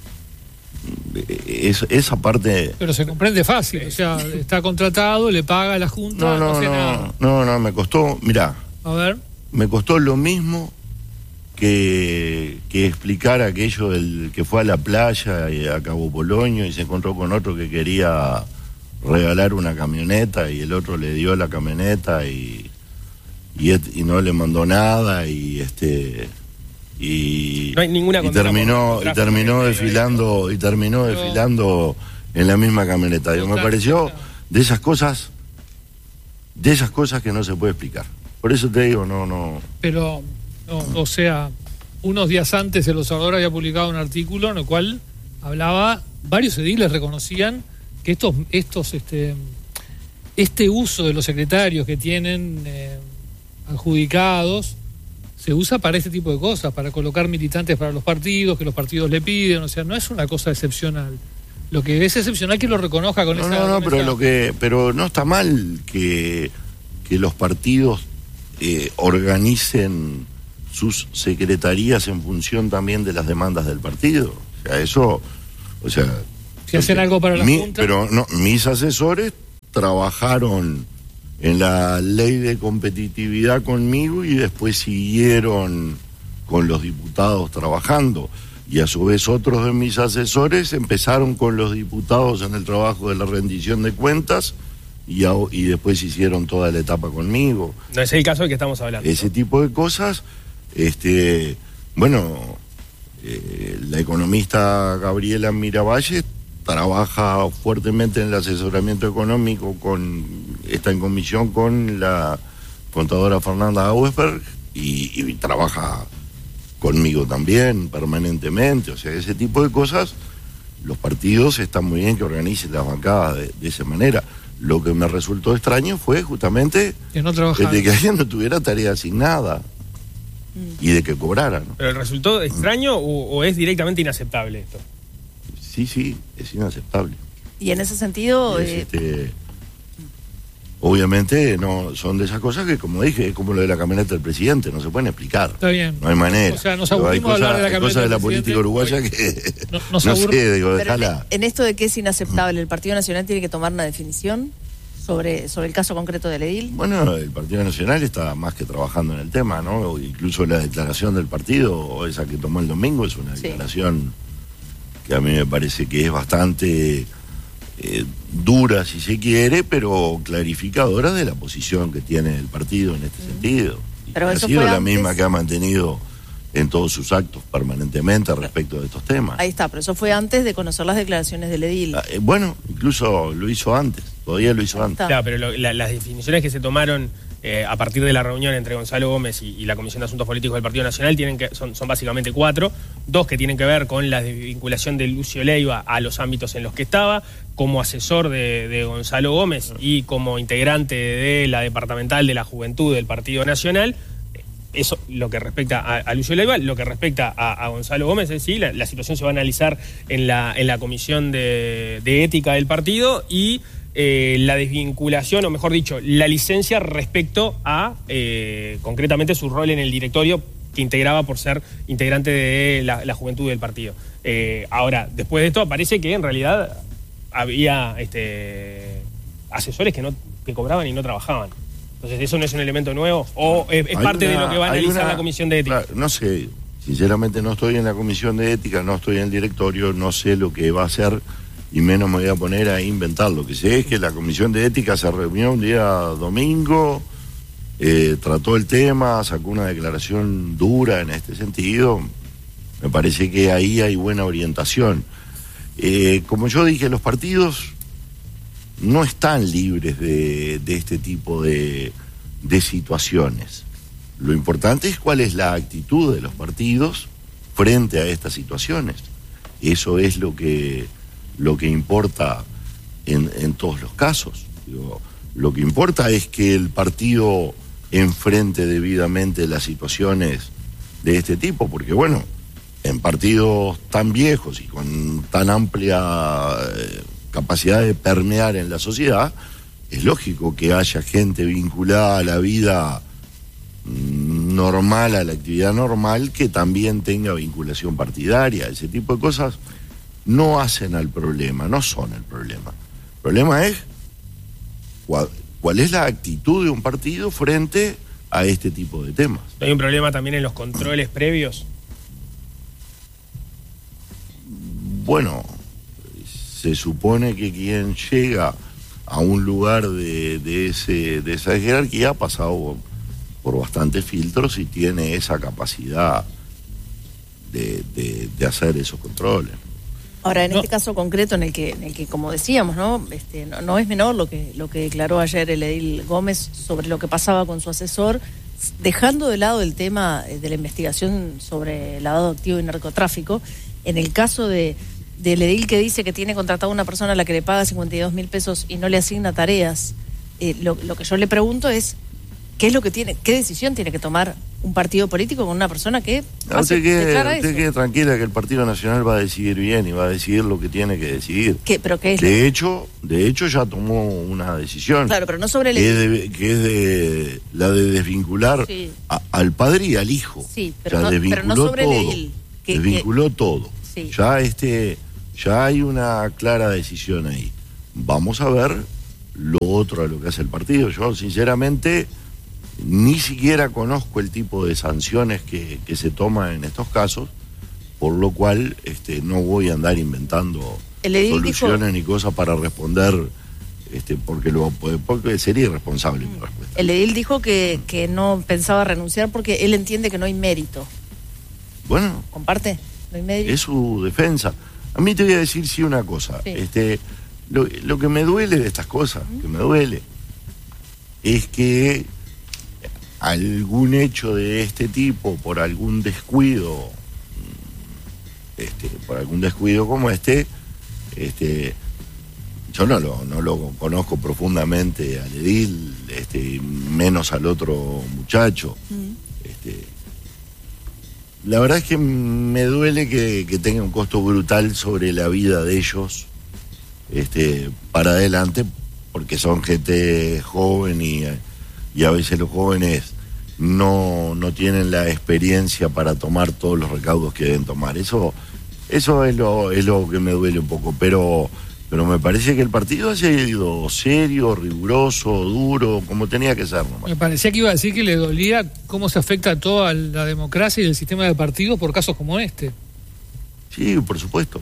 es, esa parte. Pero se comprende fácil, o sea, está contratado, le paga a la Junta, no, no, no hace no, nada. No, no, me costó, mirá. A ver. Me costó lo mismo que, que explicar aquello del que fue a la playa y a Cabo Polonio y se encontró con otro que quería regalar una camioneta y el otro le dio la camioneta y y, et, y no le mandó nada y este y, no hay ninguna y terminó y terminó desfilando y terminó Pero, desfilando en la misma camioneta. Digo, me pareció de esas cosas de esas cosas que no se puede explicar. Por eso te digo, no, no. Pero, no, o sea, unos días antes el Observador había publicado un artículo en el cual hablaba, varios ediles reconocían que estos, estos, este, este uso de los secretarios que tienen eh, adjudicados se usa para este tipo de cosas, para colocar militantes para los partidos, que los partidos le piden, o sea, no es una cosa excepcional. Lo que es excepcional que lo reconozca con no, esa... No, no, con pero esa... lo que, pero no está mal que, que los partidos eh, organicen sus secretarías en función también de las demandas del partido. O sea, eso, o sea... Si hacen algo para la mi, Junta... Pero no, mis asesores trabajaron en la ley de competitividad conmigo y después siguieron con los diputados trabajando. Y a su vez otros de mis asesores empezaron con los diputados en el trabajo de la rendición de cuentas y, a, y después hicieron toda la etapa conmigo. No es el caso del que estamos hablando. Ese ¿no? tipo de cosas, este, bueno, eh, la economista Gabriela Miravalle trabaja fuertemente en el asesoramiento económico, con está en comisión con la contadora Fernanda Auersberg y, y trabaja conmigo también permanentemente. O sea, ese tipo de cosas, los partidos están muy bien que organicen las bancadas de, de esa manera. Lo que me resultó extraño fue justamente que no trabajara, de que alguien no tuviera tarea asignada mm. y de que cobrara, ¿no? ¿Pero el resultó extraño mm. o, o es directamente inaceptable esto? Sí, sí, es inaceptable. Y en ese sentido... Es, eh... este, obviamente no son de esas cosas que, como dije, es como lo de la camioneta del presidente, no se pueden explicar. Está bien. No hay manera. O sea, nos Pero hay aburrimos de cosas, hablar de la hay camioneta cosas de la del política presidente. uruguaya que no, nos no aburre... sé, digo, Pero dejala. en, en esto de que es inaceptable, ¿el Partido Nacional tiene que tomar una definición sobre, sobre el caso concreto del edil? Bueno, el Partido Nacional está más que trabajando en el tema, ¿no? Incluso la declaración del partido, esa que tomó el domingo, es una declaración sí. que a mí me parece que es bastante eh, dura, si se quiere, pero clarificadora de la posición que tiene el partido en este mm. sentido. Y pero ha eso sido fue la antes... misma que ha mantenido en todos sus actos permanentemente respecto de estos temas. Ahí está, pero eso fue antes de conocer las declaraciones del edil. Ah, eh, bueno, incluso lo hizo antes, todavía lo hizo antes. Claro, pero lo, la, las definiciones que se tomaron eh, a partir de la reunión entre Gonzalo Gómez y, y la Comisión de Asuntos Políticos del Partido Nacional tienen que son, son básicamente cuatro, dos que tienen que ver con la desvinculación de Lucio Leiva a los ámbitos en los que estaba, como asesor de, de Gonzalo Gómez y como integrante de la departamental de la Juventud del Partido Nacional. Eso lo que respecta a, a Lucio Leiva. Lo que respecta a, a Gonzalo Gómez es sí, la, la situación se va a analizar en la, en la comisión de, de ética del partido y eh, la desvinculación, o mejor dicho, la licencia respecto a eh, concretamente su rol en el directorio que integraba por ser integrante de la, la juventud del partido. Eh, ahora, después de esto aparece que en realidad había este, asesores que no que cobraban y no trabajaban. Entonces, ¿eso no es un elemento nuevo? ¿O es, es parte una, de lo que va a analizar una, la Comisión de Ética? Claro, no sé, sinceramente no estoy en la Comisión de Ética, no estoy en el directorio, no sé lo que va a hacer y menos me voy a poner a inventar. Lo que sé es que la Comisión de Ética se reunió un día domingo, eh, trató el tema, sacó una declaración dura en este sentido. Me parece que ahí hay buena orientación. Eh, como yo dije, los partidos no están libres de, de este tipo de, de situaciones. Lo importante es cuál es la actitud de los partidos frente a estas situaciones. Eso es lo que, lo que importa en, en todos los casos. Digo, lo que importa es que el partido enfrente debidamente las situaciones de este tipo, porque bueno, en partidos tan viejos y con tan amplia eh, capacidad de permear en la sociedad, es lógico que haya gente vinculada a la vida normal, a la actividad normal, que también tenga vinculación partidaria. Ese tipo de cosas no hacen al problema, no son el problema. El problema es cuál, cuál es la actitud de un partido frente a este tipo de temas. ¿Hay un problema también en los controles previos? Bueno, se supone que quien llega a un lugar de, de, ese, de esa jerarquía ha pasado por bastantes filtros y tiene esa capacidad de, de, de hacer esos controles. Ahora, en no. este caso concreto en el que, en el que como decíamos, ¿no? Este, no, no es menor lo que, lo que declaró ayer el edil Gómez sobre lo que pasaba con su asesor, dejando de lado el tema de la investigación sobre lavado de activo y narcotráfico. En el caso de del edil que dice que tiene contratado a una persona a la que le paga cincuenta y dos mil pesos y no le asigna tareas, eh, lo, lo que yo le pregunto es ¿qué es lo que tiene, qué decisión tiene que tomar un partido político con una persona que No, hace, usted quede, declara usted eso? quede tranquila que el Partido Nacional va a decidir bien y va a decidir lo que tiene que decidir. ¿Qué, pero qué es? De hecho, de hecho ya tomó una decisión. Claro, pero no sobre el que es, de, que es de la de desvincular Sí. a- al padre y al hijo. Sí, pero ya no- desvinculó pero no sobre el todo. edil, que- desvinculó todo. Sí. Ya este, ya hay una clara decisión ahí. Vamos a ver lo otro a lo que hace el partido. Yo sinceramente ni siquiera conozco el tipo de sanciones que, que se toman en estos casos, por lo cual este, no voy a andar inventando El edil soluciones dijo- ni cosas para responder, este, porque lo porque sería irresponsable mi respuesta. El edil dijo que, que no pensaba renunciar porque él entiende que no hay mérito. Bueno, ¿Comparte? ¿No hay mérito? es su defensa. A mí te voy a decir sí una cosa. Sí. Este, lo, lo que me duele de estas cosas, que me duele, es que algún hecho de este tipo, por algún descuido, este, por algún descuido como este, este, yo no lo, no lo conozco profundamente al edil, este, menos al otro muchacho. Este, la verdad es que me duele que, que tenga un costo brutal sobre la vida de ellos, este, para adelante, porque son gente joven y, y a veces los jóvenes no, no tienen la experiencia para tomar todos los recaudos que deben tomar. Eso, eso es lo, es lo que me duele un poco, pero, pero me parece que el partido ha sido serio, riguroso, duro, como tenía que ser nomás. Me parecía que iba a decir que le dolía cómo se afecta a toda la democracia y el sistema de partidos por casos como este. Sí, por supuesto.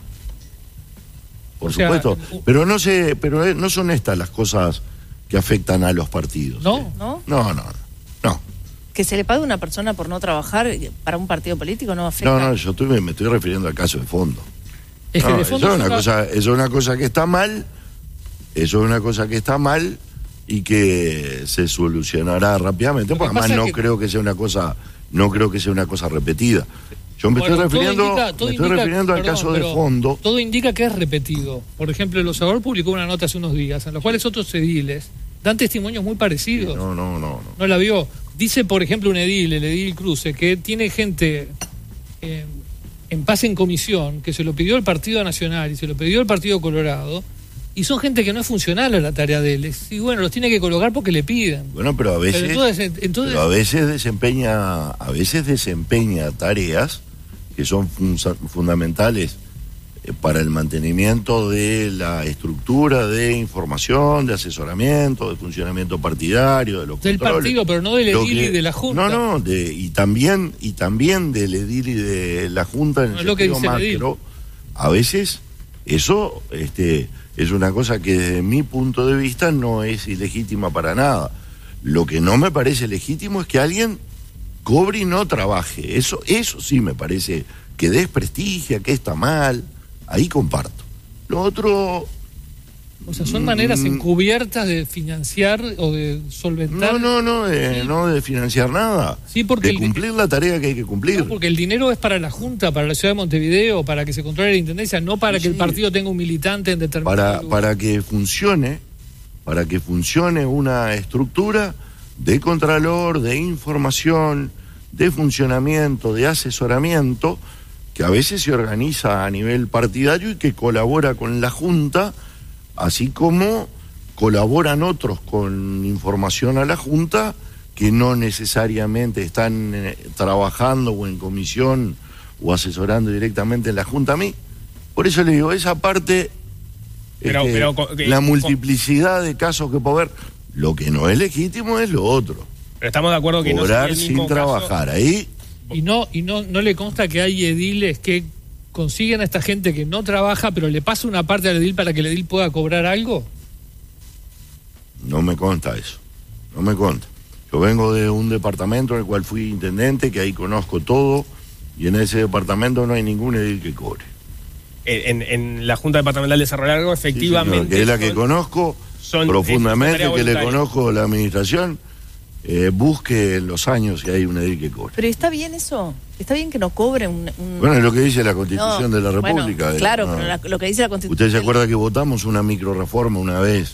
Por O sea, supuesto. u- Pero no sé, pero no son estas las cosas que afectan a los partidos. ¿No? ¿eh? ¿No? No, no, no. Que se le pague a una persona por no trabajar para un partido político no afecta. No, no, yo estoy, me estoy refiriendo al caso de fondo. Es que No, de eso, fondo es es una una- cosa, eso es una cosa que está mal, eso es una cosa que está mal y que se solucionará rápidamente, Lo que porque además pasa no es que- creo que sea una cosa, no creo que sea una cosa repetida. Yo me Bueno, estoy todo refiriendo, indica- todo me estoy indica- refiriendo al perdón, caso de pero fondo. Todo indica que es repetido. Por ejemplo, el Observador publicó una nota hace unos días en los cuales otros ediles dan testimonios muy parecidos. No, no, no, no. ¿No la vio? Dice, por ejemplo, un edil, el edil Cruce, que tiene gente eh, en paz en comisión, que se lo pidió el Partido Nacional y se lo pidió el Partido Colorado, y son gente que no es funcional a la tarea de él. Y bueno, los tiene que colocar porque le piden. Bueno, pero a veces, Pero entonces, entonces pero a veces desempeña, a veces desempeña tareas que son fun- fundamentales eh, para el mantenimiento de la estructura de información, de asesoramiento, de funcionamiento partidario, de los del controles. partido, pero no del Lo edil y que- de la Junta. No, no, de, y también y también del edil y de la Junta en No el es lo que sentido dice el edil. macro. A veces eso este, es una cosa que desde mi punto de vista no es ilegítima para nada. Lo que no me parece legítimo es que alguien cobre y no trabaje. Eso, eso sí me parece que desprestigia, que está mal. Ahí comparto. Lo otro, O sea, son maneras Mm. encubiertas de financiar o de solventar. no, no, no, de, Sí. no de financiar nada. Sí, porque de el- cumplir la tarea que hay que cumplir. No, porque el dinero es para la Junta, para la ciudad de Montevideo, para que se controle la intendencia, no para Sí, que el sí. partido tenga un militante en determinado para, lugar. para que funcione, para que funcione una estructura de contralor, de información, de funcionamiento, de asesoramiento, que a veces se organiza a nivel partidario y que colabora con la Junta, así como colaboran otros con información a la Junta que no necesariamente están eh, trabajando o en comisión o asesorando directamente en la Junta. A mí, por eso le digo, esa parte, Pero- este, pero co- que- la co- multiplicidad de casos que puede haber, lo que no es legítimo es lo otro, Pero estamos de acuerdo que no cobrar sería el sin mismo caso- trabajar. Ahí Y no, y no, no le consta que hay ediles que consiguen a esta gente que no trabaja, pero le pasa una parte al edil para que el edil pueda cobrar algo. no me consta eso, no me consta. Yo vengo de un departamento en el cual fui intendente, que ahí conozco todo, y en ese departamento no hay ningún edil que cobre. En, en la Junta Departamental de Cerro Largo, Sí, señor, efectivamente. que es la que son- conozco son- profundamente, es que le voluntaria. conozco la administración, eh, busque en los años si hay un edil que cobre. Pero está bien eso. Está bien que no cobre un. un- Bueno, es lo que dice la Constitución No, de la bueno, República. eh, claro, no. pero la- lo que dice la Constitución. ¿Usted se acuerda que votamos una microreforma una vez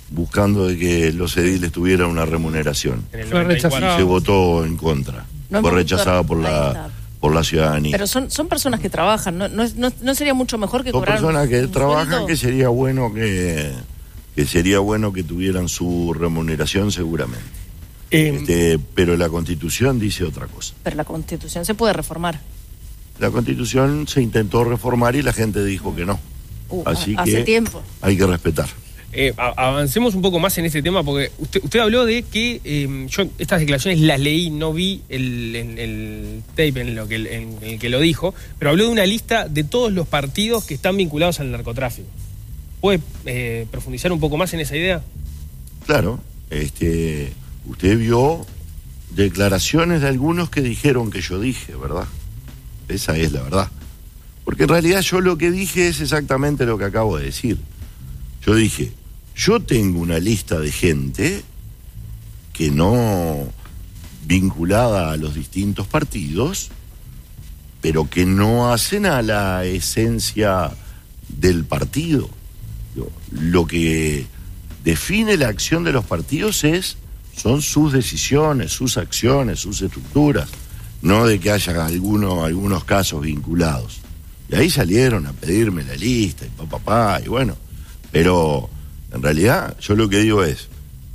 buscando de que los ediles tuvieran una remuneración. Fue rechazado. Y se votó en contra. No Fue hemos rechazada visto- por ahí la está. por la ciudadanía. Pero son, son personas que trabajan, ¿no? ¿No, es- no, no sería mucho mejor que Son cobraran personas que un trabajan, sueldo? que sería bueno que, que sería bueno que tuvieran su remuneración seguramente. Eh, Este, pero la Constitución dice otra cosa. Pero la Constitución se puede reformar. La Constitución se intentó reformar y la gente dijo que no. Uh, Así hace que tiempo. hay que respetar. Eh, a- avancemos un poco más en este tema porque usted, usted habló de que eh, yo estas declaraciones las leí, no vi el, el- el tape en, lo que, en el que lo dijo, pero habló de una lista de todos los partidos que están vinculados al narcotráfico. ¿Puede eh, profundizar un poco más en esa idea? Claro, este, usted vio declaraciones de algunos que dijeron que yo dije, ¿verdad? Esa es la verdad. Porque en realidad yo lo que dije es exactamente lo que acabo de decir. Yo dije, yo tengo una lista de gente que no vinculada a los distintos partidos, pero que no hacen a la esencia del partido. Lo- Lo que define la acción de los partidos es, son sus decisiones, sus acciones, sus estructuras, no de que haya alguno, algunos casos vinculados. Y ahí salieron a pedirme la lista y papá, papá, y bueno, pero en realidad yo lo que digo es,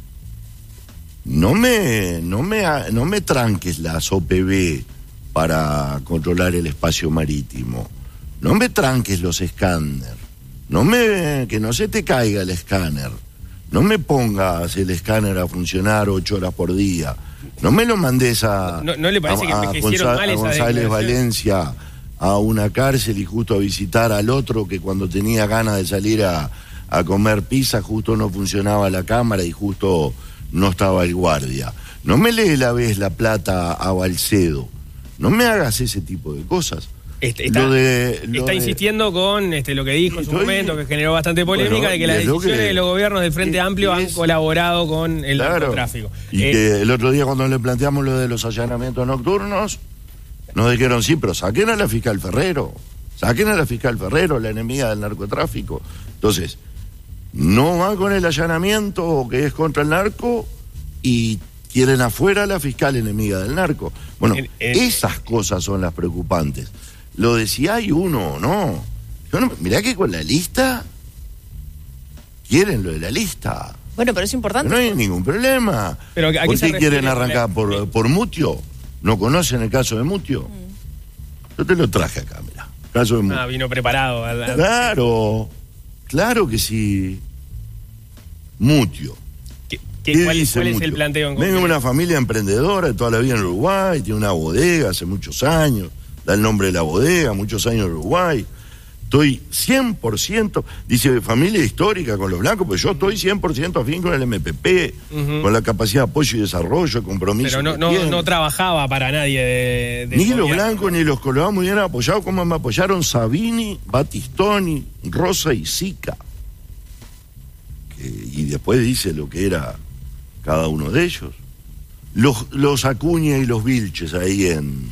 no me, no me, no me tranques las O P B para controlar el espacio marítimo, no me tranques los escáneres, no me, que no se te caiga el escáner, no me pongas el escáner a funcionar ocho horas por día, no me lo mandes a, ¿No- no le parece a- que a envejecieron Gonza- mal a esas González declaraciones? Valencia a una cárcel y justo a visitar al otro que cuando tenía ganas de salir a, a comer pizza justo no funcionaba la cámara y justo no estaba el guardia? No me le la vez la plata a Balcedo, no me hagas ese tipo de cosas. Este, está Lo de- lo está de- insistiendo con este, lo que dijo en su Estoy- momento, que generó bastante polémica, Bueno, de que y las es lo decisiones que- de los gobiernos del Frente es- Amplio han es- colaborado con el Claro. narcotráfico. Y Eh, que el otro día cuando le planteamos lo de los allanamientos nocturnos, nos dijeron, sí, pero saquen a la fiscal Ferrero, saquen a la fiscal Ferrero, la enemiga del narcotráfico. Entonces, no van con el allanamiento que es contra el narco y quieren afuera a la fiscal enemiga del narco. Bueno, En- en- esas cosas son las preocupantes. Lo de si hay uno o no. Yo no mirá que con la lista, quieren lo de la lista. Bueno, pero es importante. No hay ningún problema. Pero, ¿a qué ¿Por se qué quieren refiere con la- arrancar por, por Mutio? ¿No conocen el caso de Mutio? Yo te lo traje acá, mira. Caso de Mutio. ah, vino preparado. al- al- Claro, claro que sí. Mutio. ¿Qué- qué- ¿Qué ¿Cuál, dice cuál es el Mutio? planteo en Vengo de concreto? una familia emprendedora de toda la vida en Uruguay, tiene una bodega hace muchos años, da el nombre de la bodega, muchos años en Uruguay. Estoy cien por ciento, dice familia histórica con los blancos, pues yo estoy cien por ciento afín con el M P P, Ujú. con la capacidad de apoyo y desarrollo, compromiso. Pero no, que no, tiene. no trabajaba para nadie de, del Ni los gobierno. blancos ni los colorados me hubieran apoyado como me apoyaron Sabini, Battistoni, Rosa y Sica. Que- y después dice lo que era cada uno de ellos. Los, los Acuña y los Vilches ahí en,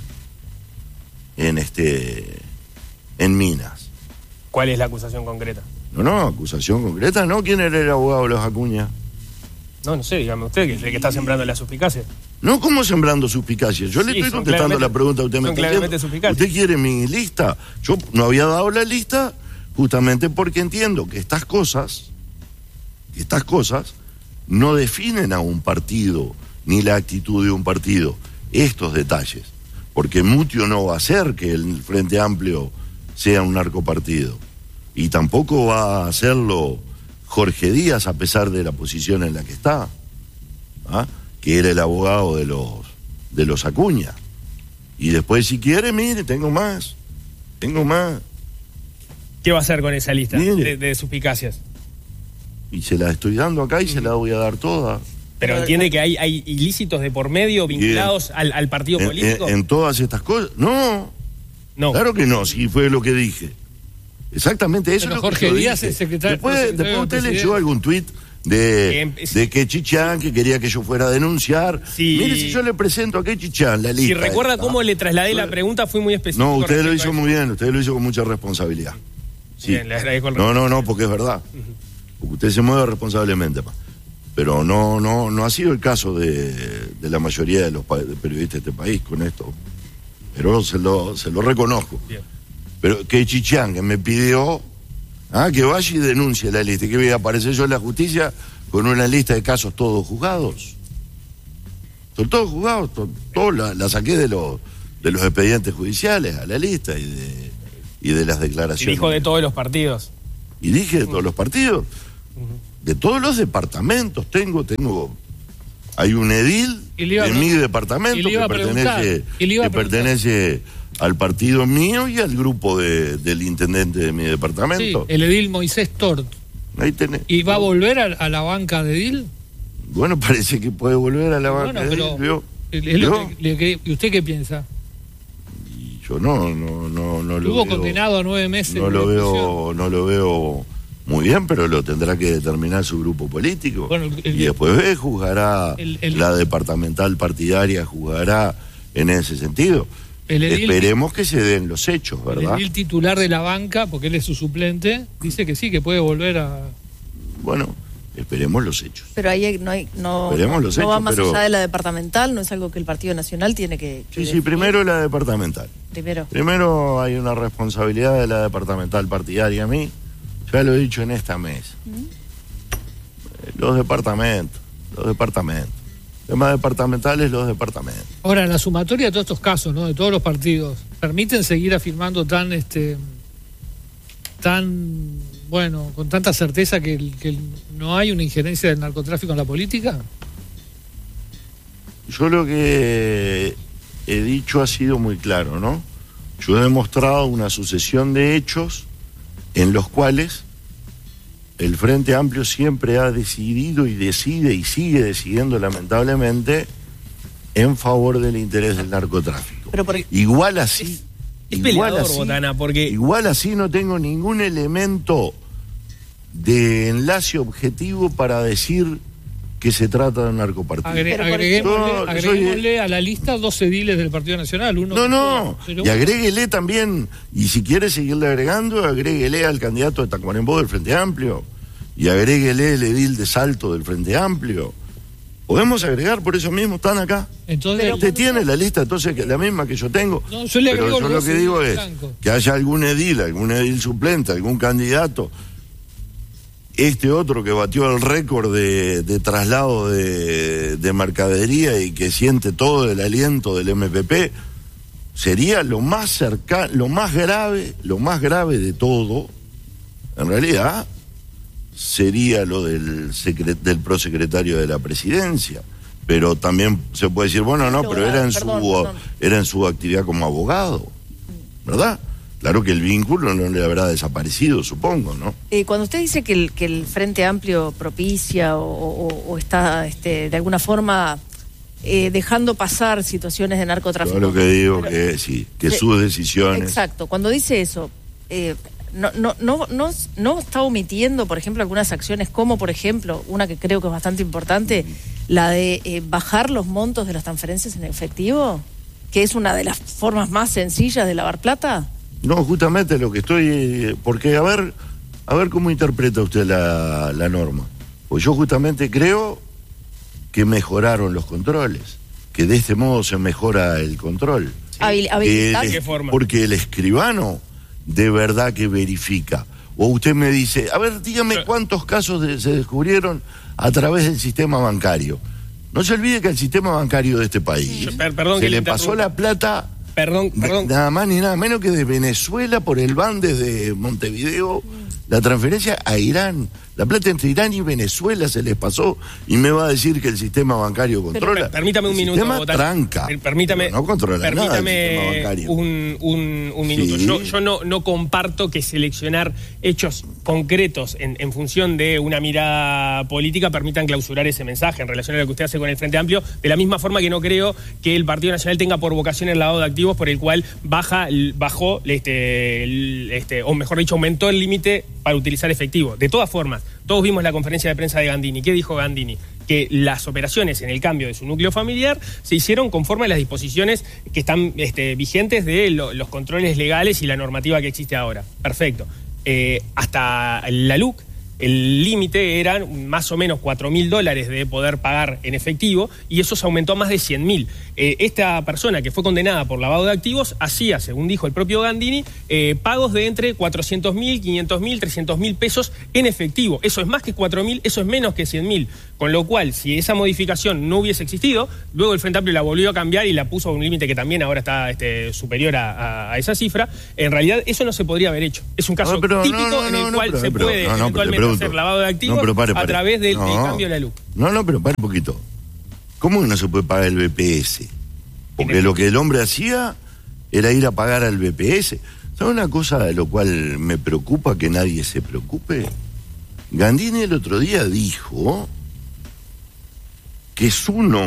en este en Minas. ¿Cuál es la acusación concreta? No, no, acusación concreta, ¿no? ¿Quién era el abogado de los Acuña? No, no sé, dígame usted, que es el que está sembrando la suspicacia. No, ¿cómo sembrando suspicacias? Yo le Sí, estoy son contestando claramente- la pregunta que usted me son está claramente haciendo. suspicacias. ¿Usted quiere mi lista? Yo no había dado la lista justamente porque entiendo que estas cosas, que estas cosas no definen a un partido ni la actitud de un partido, estos detalles. Porque Mutio no va a hacer que el Frente Amplio sea un narcopartido. Y tampoco va a hacerlo Jorge Díaz, a pesar de la posición en la que está, ¿ah? Que era el abogado de los, de los Acuña. Y después, si quiere, mire, tengo más, tengo más. ¿Qué va a hacer con esa lista Mire. de, de suspicacias? Y se la estoy dando acá y se la voy a dar toda. Pero entiende que hay, hay ilícitos de por medio vinculados al, al partido En, político. en- en todas estas cosas. No, no. claro que no, si fue lo que dije. Exactamente eso Pero es lo que Jorge yo Díaz dije. es secretario- Después, secretario después usted del leyó presidente. algún tuit Que de, em- de que Chichán, que quería que yo fuera a denunciar. Sí. Mire, si yo le presento a que Chichán la lista. Si recuerda esta. cómo le trasladé la pregunta, fui muy específico. No, usted lo respecto hizo a eso. muy bien, usted lo hizo con mucha responsabilidad. Sí. Bien, le agradezco el No, no, no, porque es verdad. Porque usted se mueve responsablemente, pa. pero no no no ha sido el caso de, de la mayoría de los pa- de periodistas de este país con esto. Pero se lo, se lo reconozco. Bien. Pero que Chichán, que me pidió ah, que vaya y denuncie la lista, que voy a aparecer yo en la justicia con una lista de casos todos juzgados. Son todos juzgados, to, todos la, la saqué de los de los expedientes judiciales a la lista y de, y de las declaraciones. Y dijo de todos los partidos. Y dije de todos los partidos. De todos los departamentos tengo, tengo, hay un edil de mi departamento que pertenece, que pertenece al partido mío y al grupo de, del intendente de mi departamento. Sí, el edil Moisés Tort. Ahí tenés. ¿Y va a volver a, a la banca de edil? Bueno, parece que puede volver a la banca bueno, de pero edil, ¿vio? Es lo que, que, ¿Y usted qué piensa? Y yo no, no, no, no lo Estuvo veo. condenado a nueve meses. No lo veo, no lo veo muy bien, pero lo tendrá que determinar su grupo político. Bueno, el, y después ve, juzgará, el, el, la departamental partidaria juzgará en ese sentido. El edil, Esperemos que se den los hechos, ¿verdad? El edil titular de la banca, porque él es su suplente, dice que sí, que puede volver a... Bueno, esperemos los hechos. Pero ahí no hay, no, esperemos los no hechos, va más pero... allá de la departamental, no es algo que el Partido Nacional tiene que... que sí, definir. sí, primero la departamental. Primero. Primero hay una responsabilidad de la departamental partidaria a mí. Ya lo he dicho en esta mesa. ¿Mm? Los departamentos, los departamentos. Temas departamentales, los departamentos. Ahora, la sumatoria de todos estos casos, ¿no? De todos los partidos, ¿permiten seguir afirmando tan, este, tan, bueno, con tanta certeza que, el, que el, no hay una injerencia del narcotráfico en la política? Yo lo que he dicho ha sido muy claro, ¿no? Yo he demostrado una sucesión de hechos en los cuales el Frente Amplio siempre ha decidido y decide y sigue decidiendo lamentablemente en favor del interés del narcotráfico. Pero por... Igual así, es, es igual peleador, así, Botana, porque... igual así no tengo ningún elemento de enlace objetivo para decir que se trata de un narcopartido. Agre agreguémosle, no, agreguémosle soy... a la lista dos ediles del Partido Nacional. Uno no, no, pero... y agréguele también, y si quiere seguirle agregando, agréguele al candidato de Tacuarembó del Frente Amplio, y agréguele el edil de Salto del Frente Amplio. Podemos agregar, por eso mismo están acá. Entonces, usted tiene la lista, entonces que la misma que yo tengo. No, yo le pero yo lo que digo es blanco. Que haya algún edil, algún edil suplente, algún candidato. Este otro que batió el récord de, de traslado de, de mercadería y que siente todo el aliento del M P P, sería lo más cercano, lo más grave, lo más grave de todo, en realidad, sería lo del, secret, del prosecretario de la presidencia. Pero también se puede decir, bueno, no, pero era en, perdón, su, perdón. era en su actividad como abogado, ¿verdad? Claro que el vínculo no le habrá desaparecido, supongo, ¿no? Eh, cuando usted dice que el, que el Frente Amplio propicia o, o, o está este, de alguna forma eh, dejando pasar situaciones de narcotráfico... Yo lo que digo pero, que sí, que de, sus decisiones... Exacto, cuando dice eso, eh, no, no, no, no, no está omitiendo, por ejemplo, algunas acciones como, por ejemplo, una que creo que es bastante importante, la de eh, bajar los montos de las transferencias en efectivo, que es una de las formas más sencillas de lavar plata. No, justamente lo que estoy... Porque, a ver, a ver cómo interpreta usted la, la norma. Pues yo justamente creo que mejoraron los controles, que de este modo se mejora el control. Sí. ¿Habilitar? ¿De qué forma? Porque el escribano de verdad que verifica. O usted me dice, a ver, dígame cuántos casos de, se descubrieron a través del sistema bancario. No se olvide que el sistema bancario de este país sí. Perdón, se que le pasó la plata... Perdón, perdón. Nada más ni nada menos que de Venezuela por el B A N desde Montevideo, la transferencia a Irán. La plata entre Irán y Venezuela se les pasó y me va a decir que el sistema bancario controla. Pero, permítame un el minuto. Sistema Botana. tranca. Permítame, no controla permítame nada el sistema bancario. Un, un, un minuto. Sí. Yo, yo no, no comparto que seleccionar hechos concretos en, en función de una mirada política permitan clausurar ese mensaje en relación a lo que usted hace con el Frente Amplio, de la misma forma que no creo que el Partido Nacional tenga por vocación el lavado de activos por el cual baja, bajó, este, este, o mejor dicho, aumentó el límite para utilizar efectivo. De todas formas, todos vimos la conferencia de prensa de Gandini. ¿Qué dijo Gandini? Que las operaciones en el cambio de su núcleo familiar se hicieron conforme a las disposiciones que están este, vigentes de lo, los controles legales y la normativa que existe ahora. Perfecto. Eh, hasta la L U C el límite eran más o menos cuatro mil dólares de poder pagar en efectivo y eso se aumentó a más de cien mil. Eh, esta persona que fue condenada por lavado de activos hacía, según dijo el propio Gandini, eh, pagos de entre cuatrocientos mil, quinientos mil, trescientos mil pesos en efectivo. Eso es más que cuatro mil, eso es menos que cien mil. Con lo cual, si esa modificación no hubiese existido, luego el Frente Amplio la volvió a cambiar y la puso a un límite que también ahora está este, superior a, a, a esa cifra, en realidad eso no se podría haber hecho. Es un caso no, pero, típico no, no, en el no, cual pero, se pero, puede no, no, eventualmente hacer lavado de activos no, pero pare, pare. a través del, no, del cambio de la L U C. No, no, pero pare un poquito. ¿Cómo que no se puede pagar el B P S? Porque lo que el hombre hacía era ir a pagar al B P S. ¿Sabe una cosa de lo cual me preocupa que nadie se preocupe? Gandini el otro día dijo que su nombre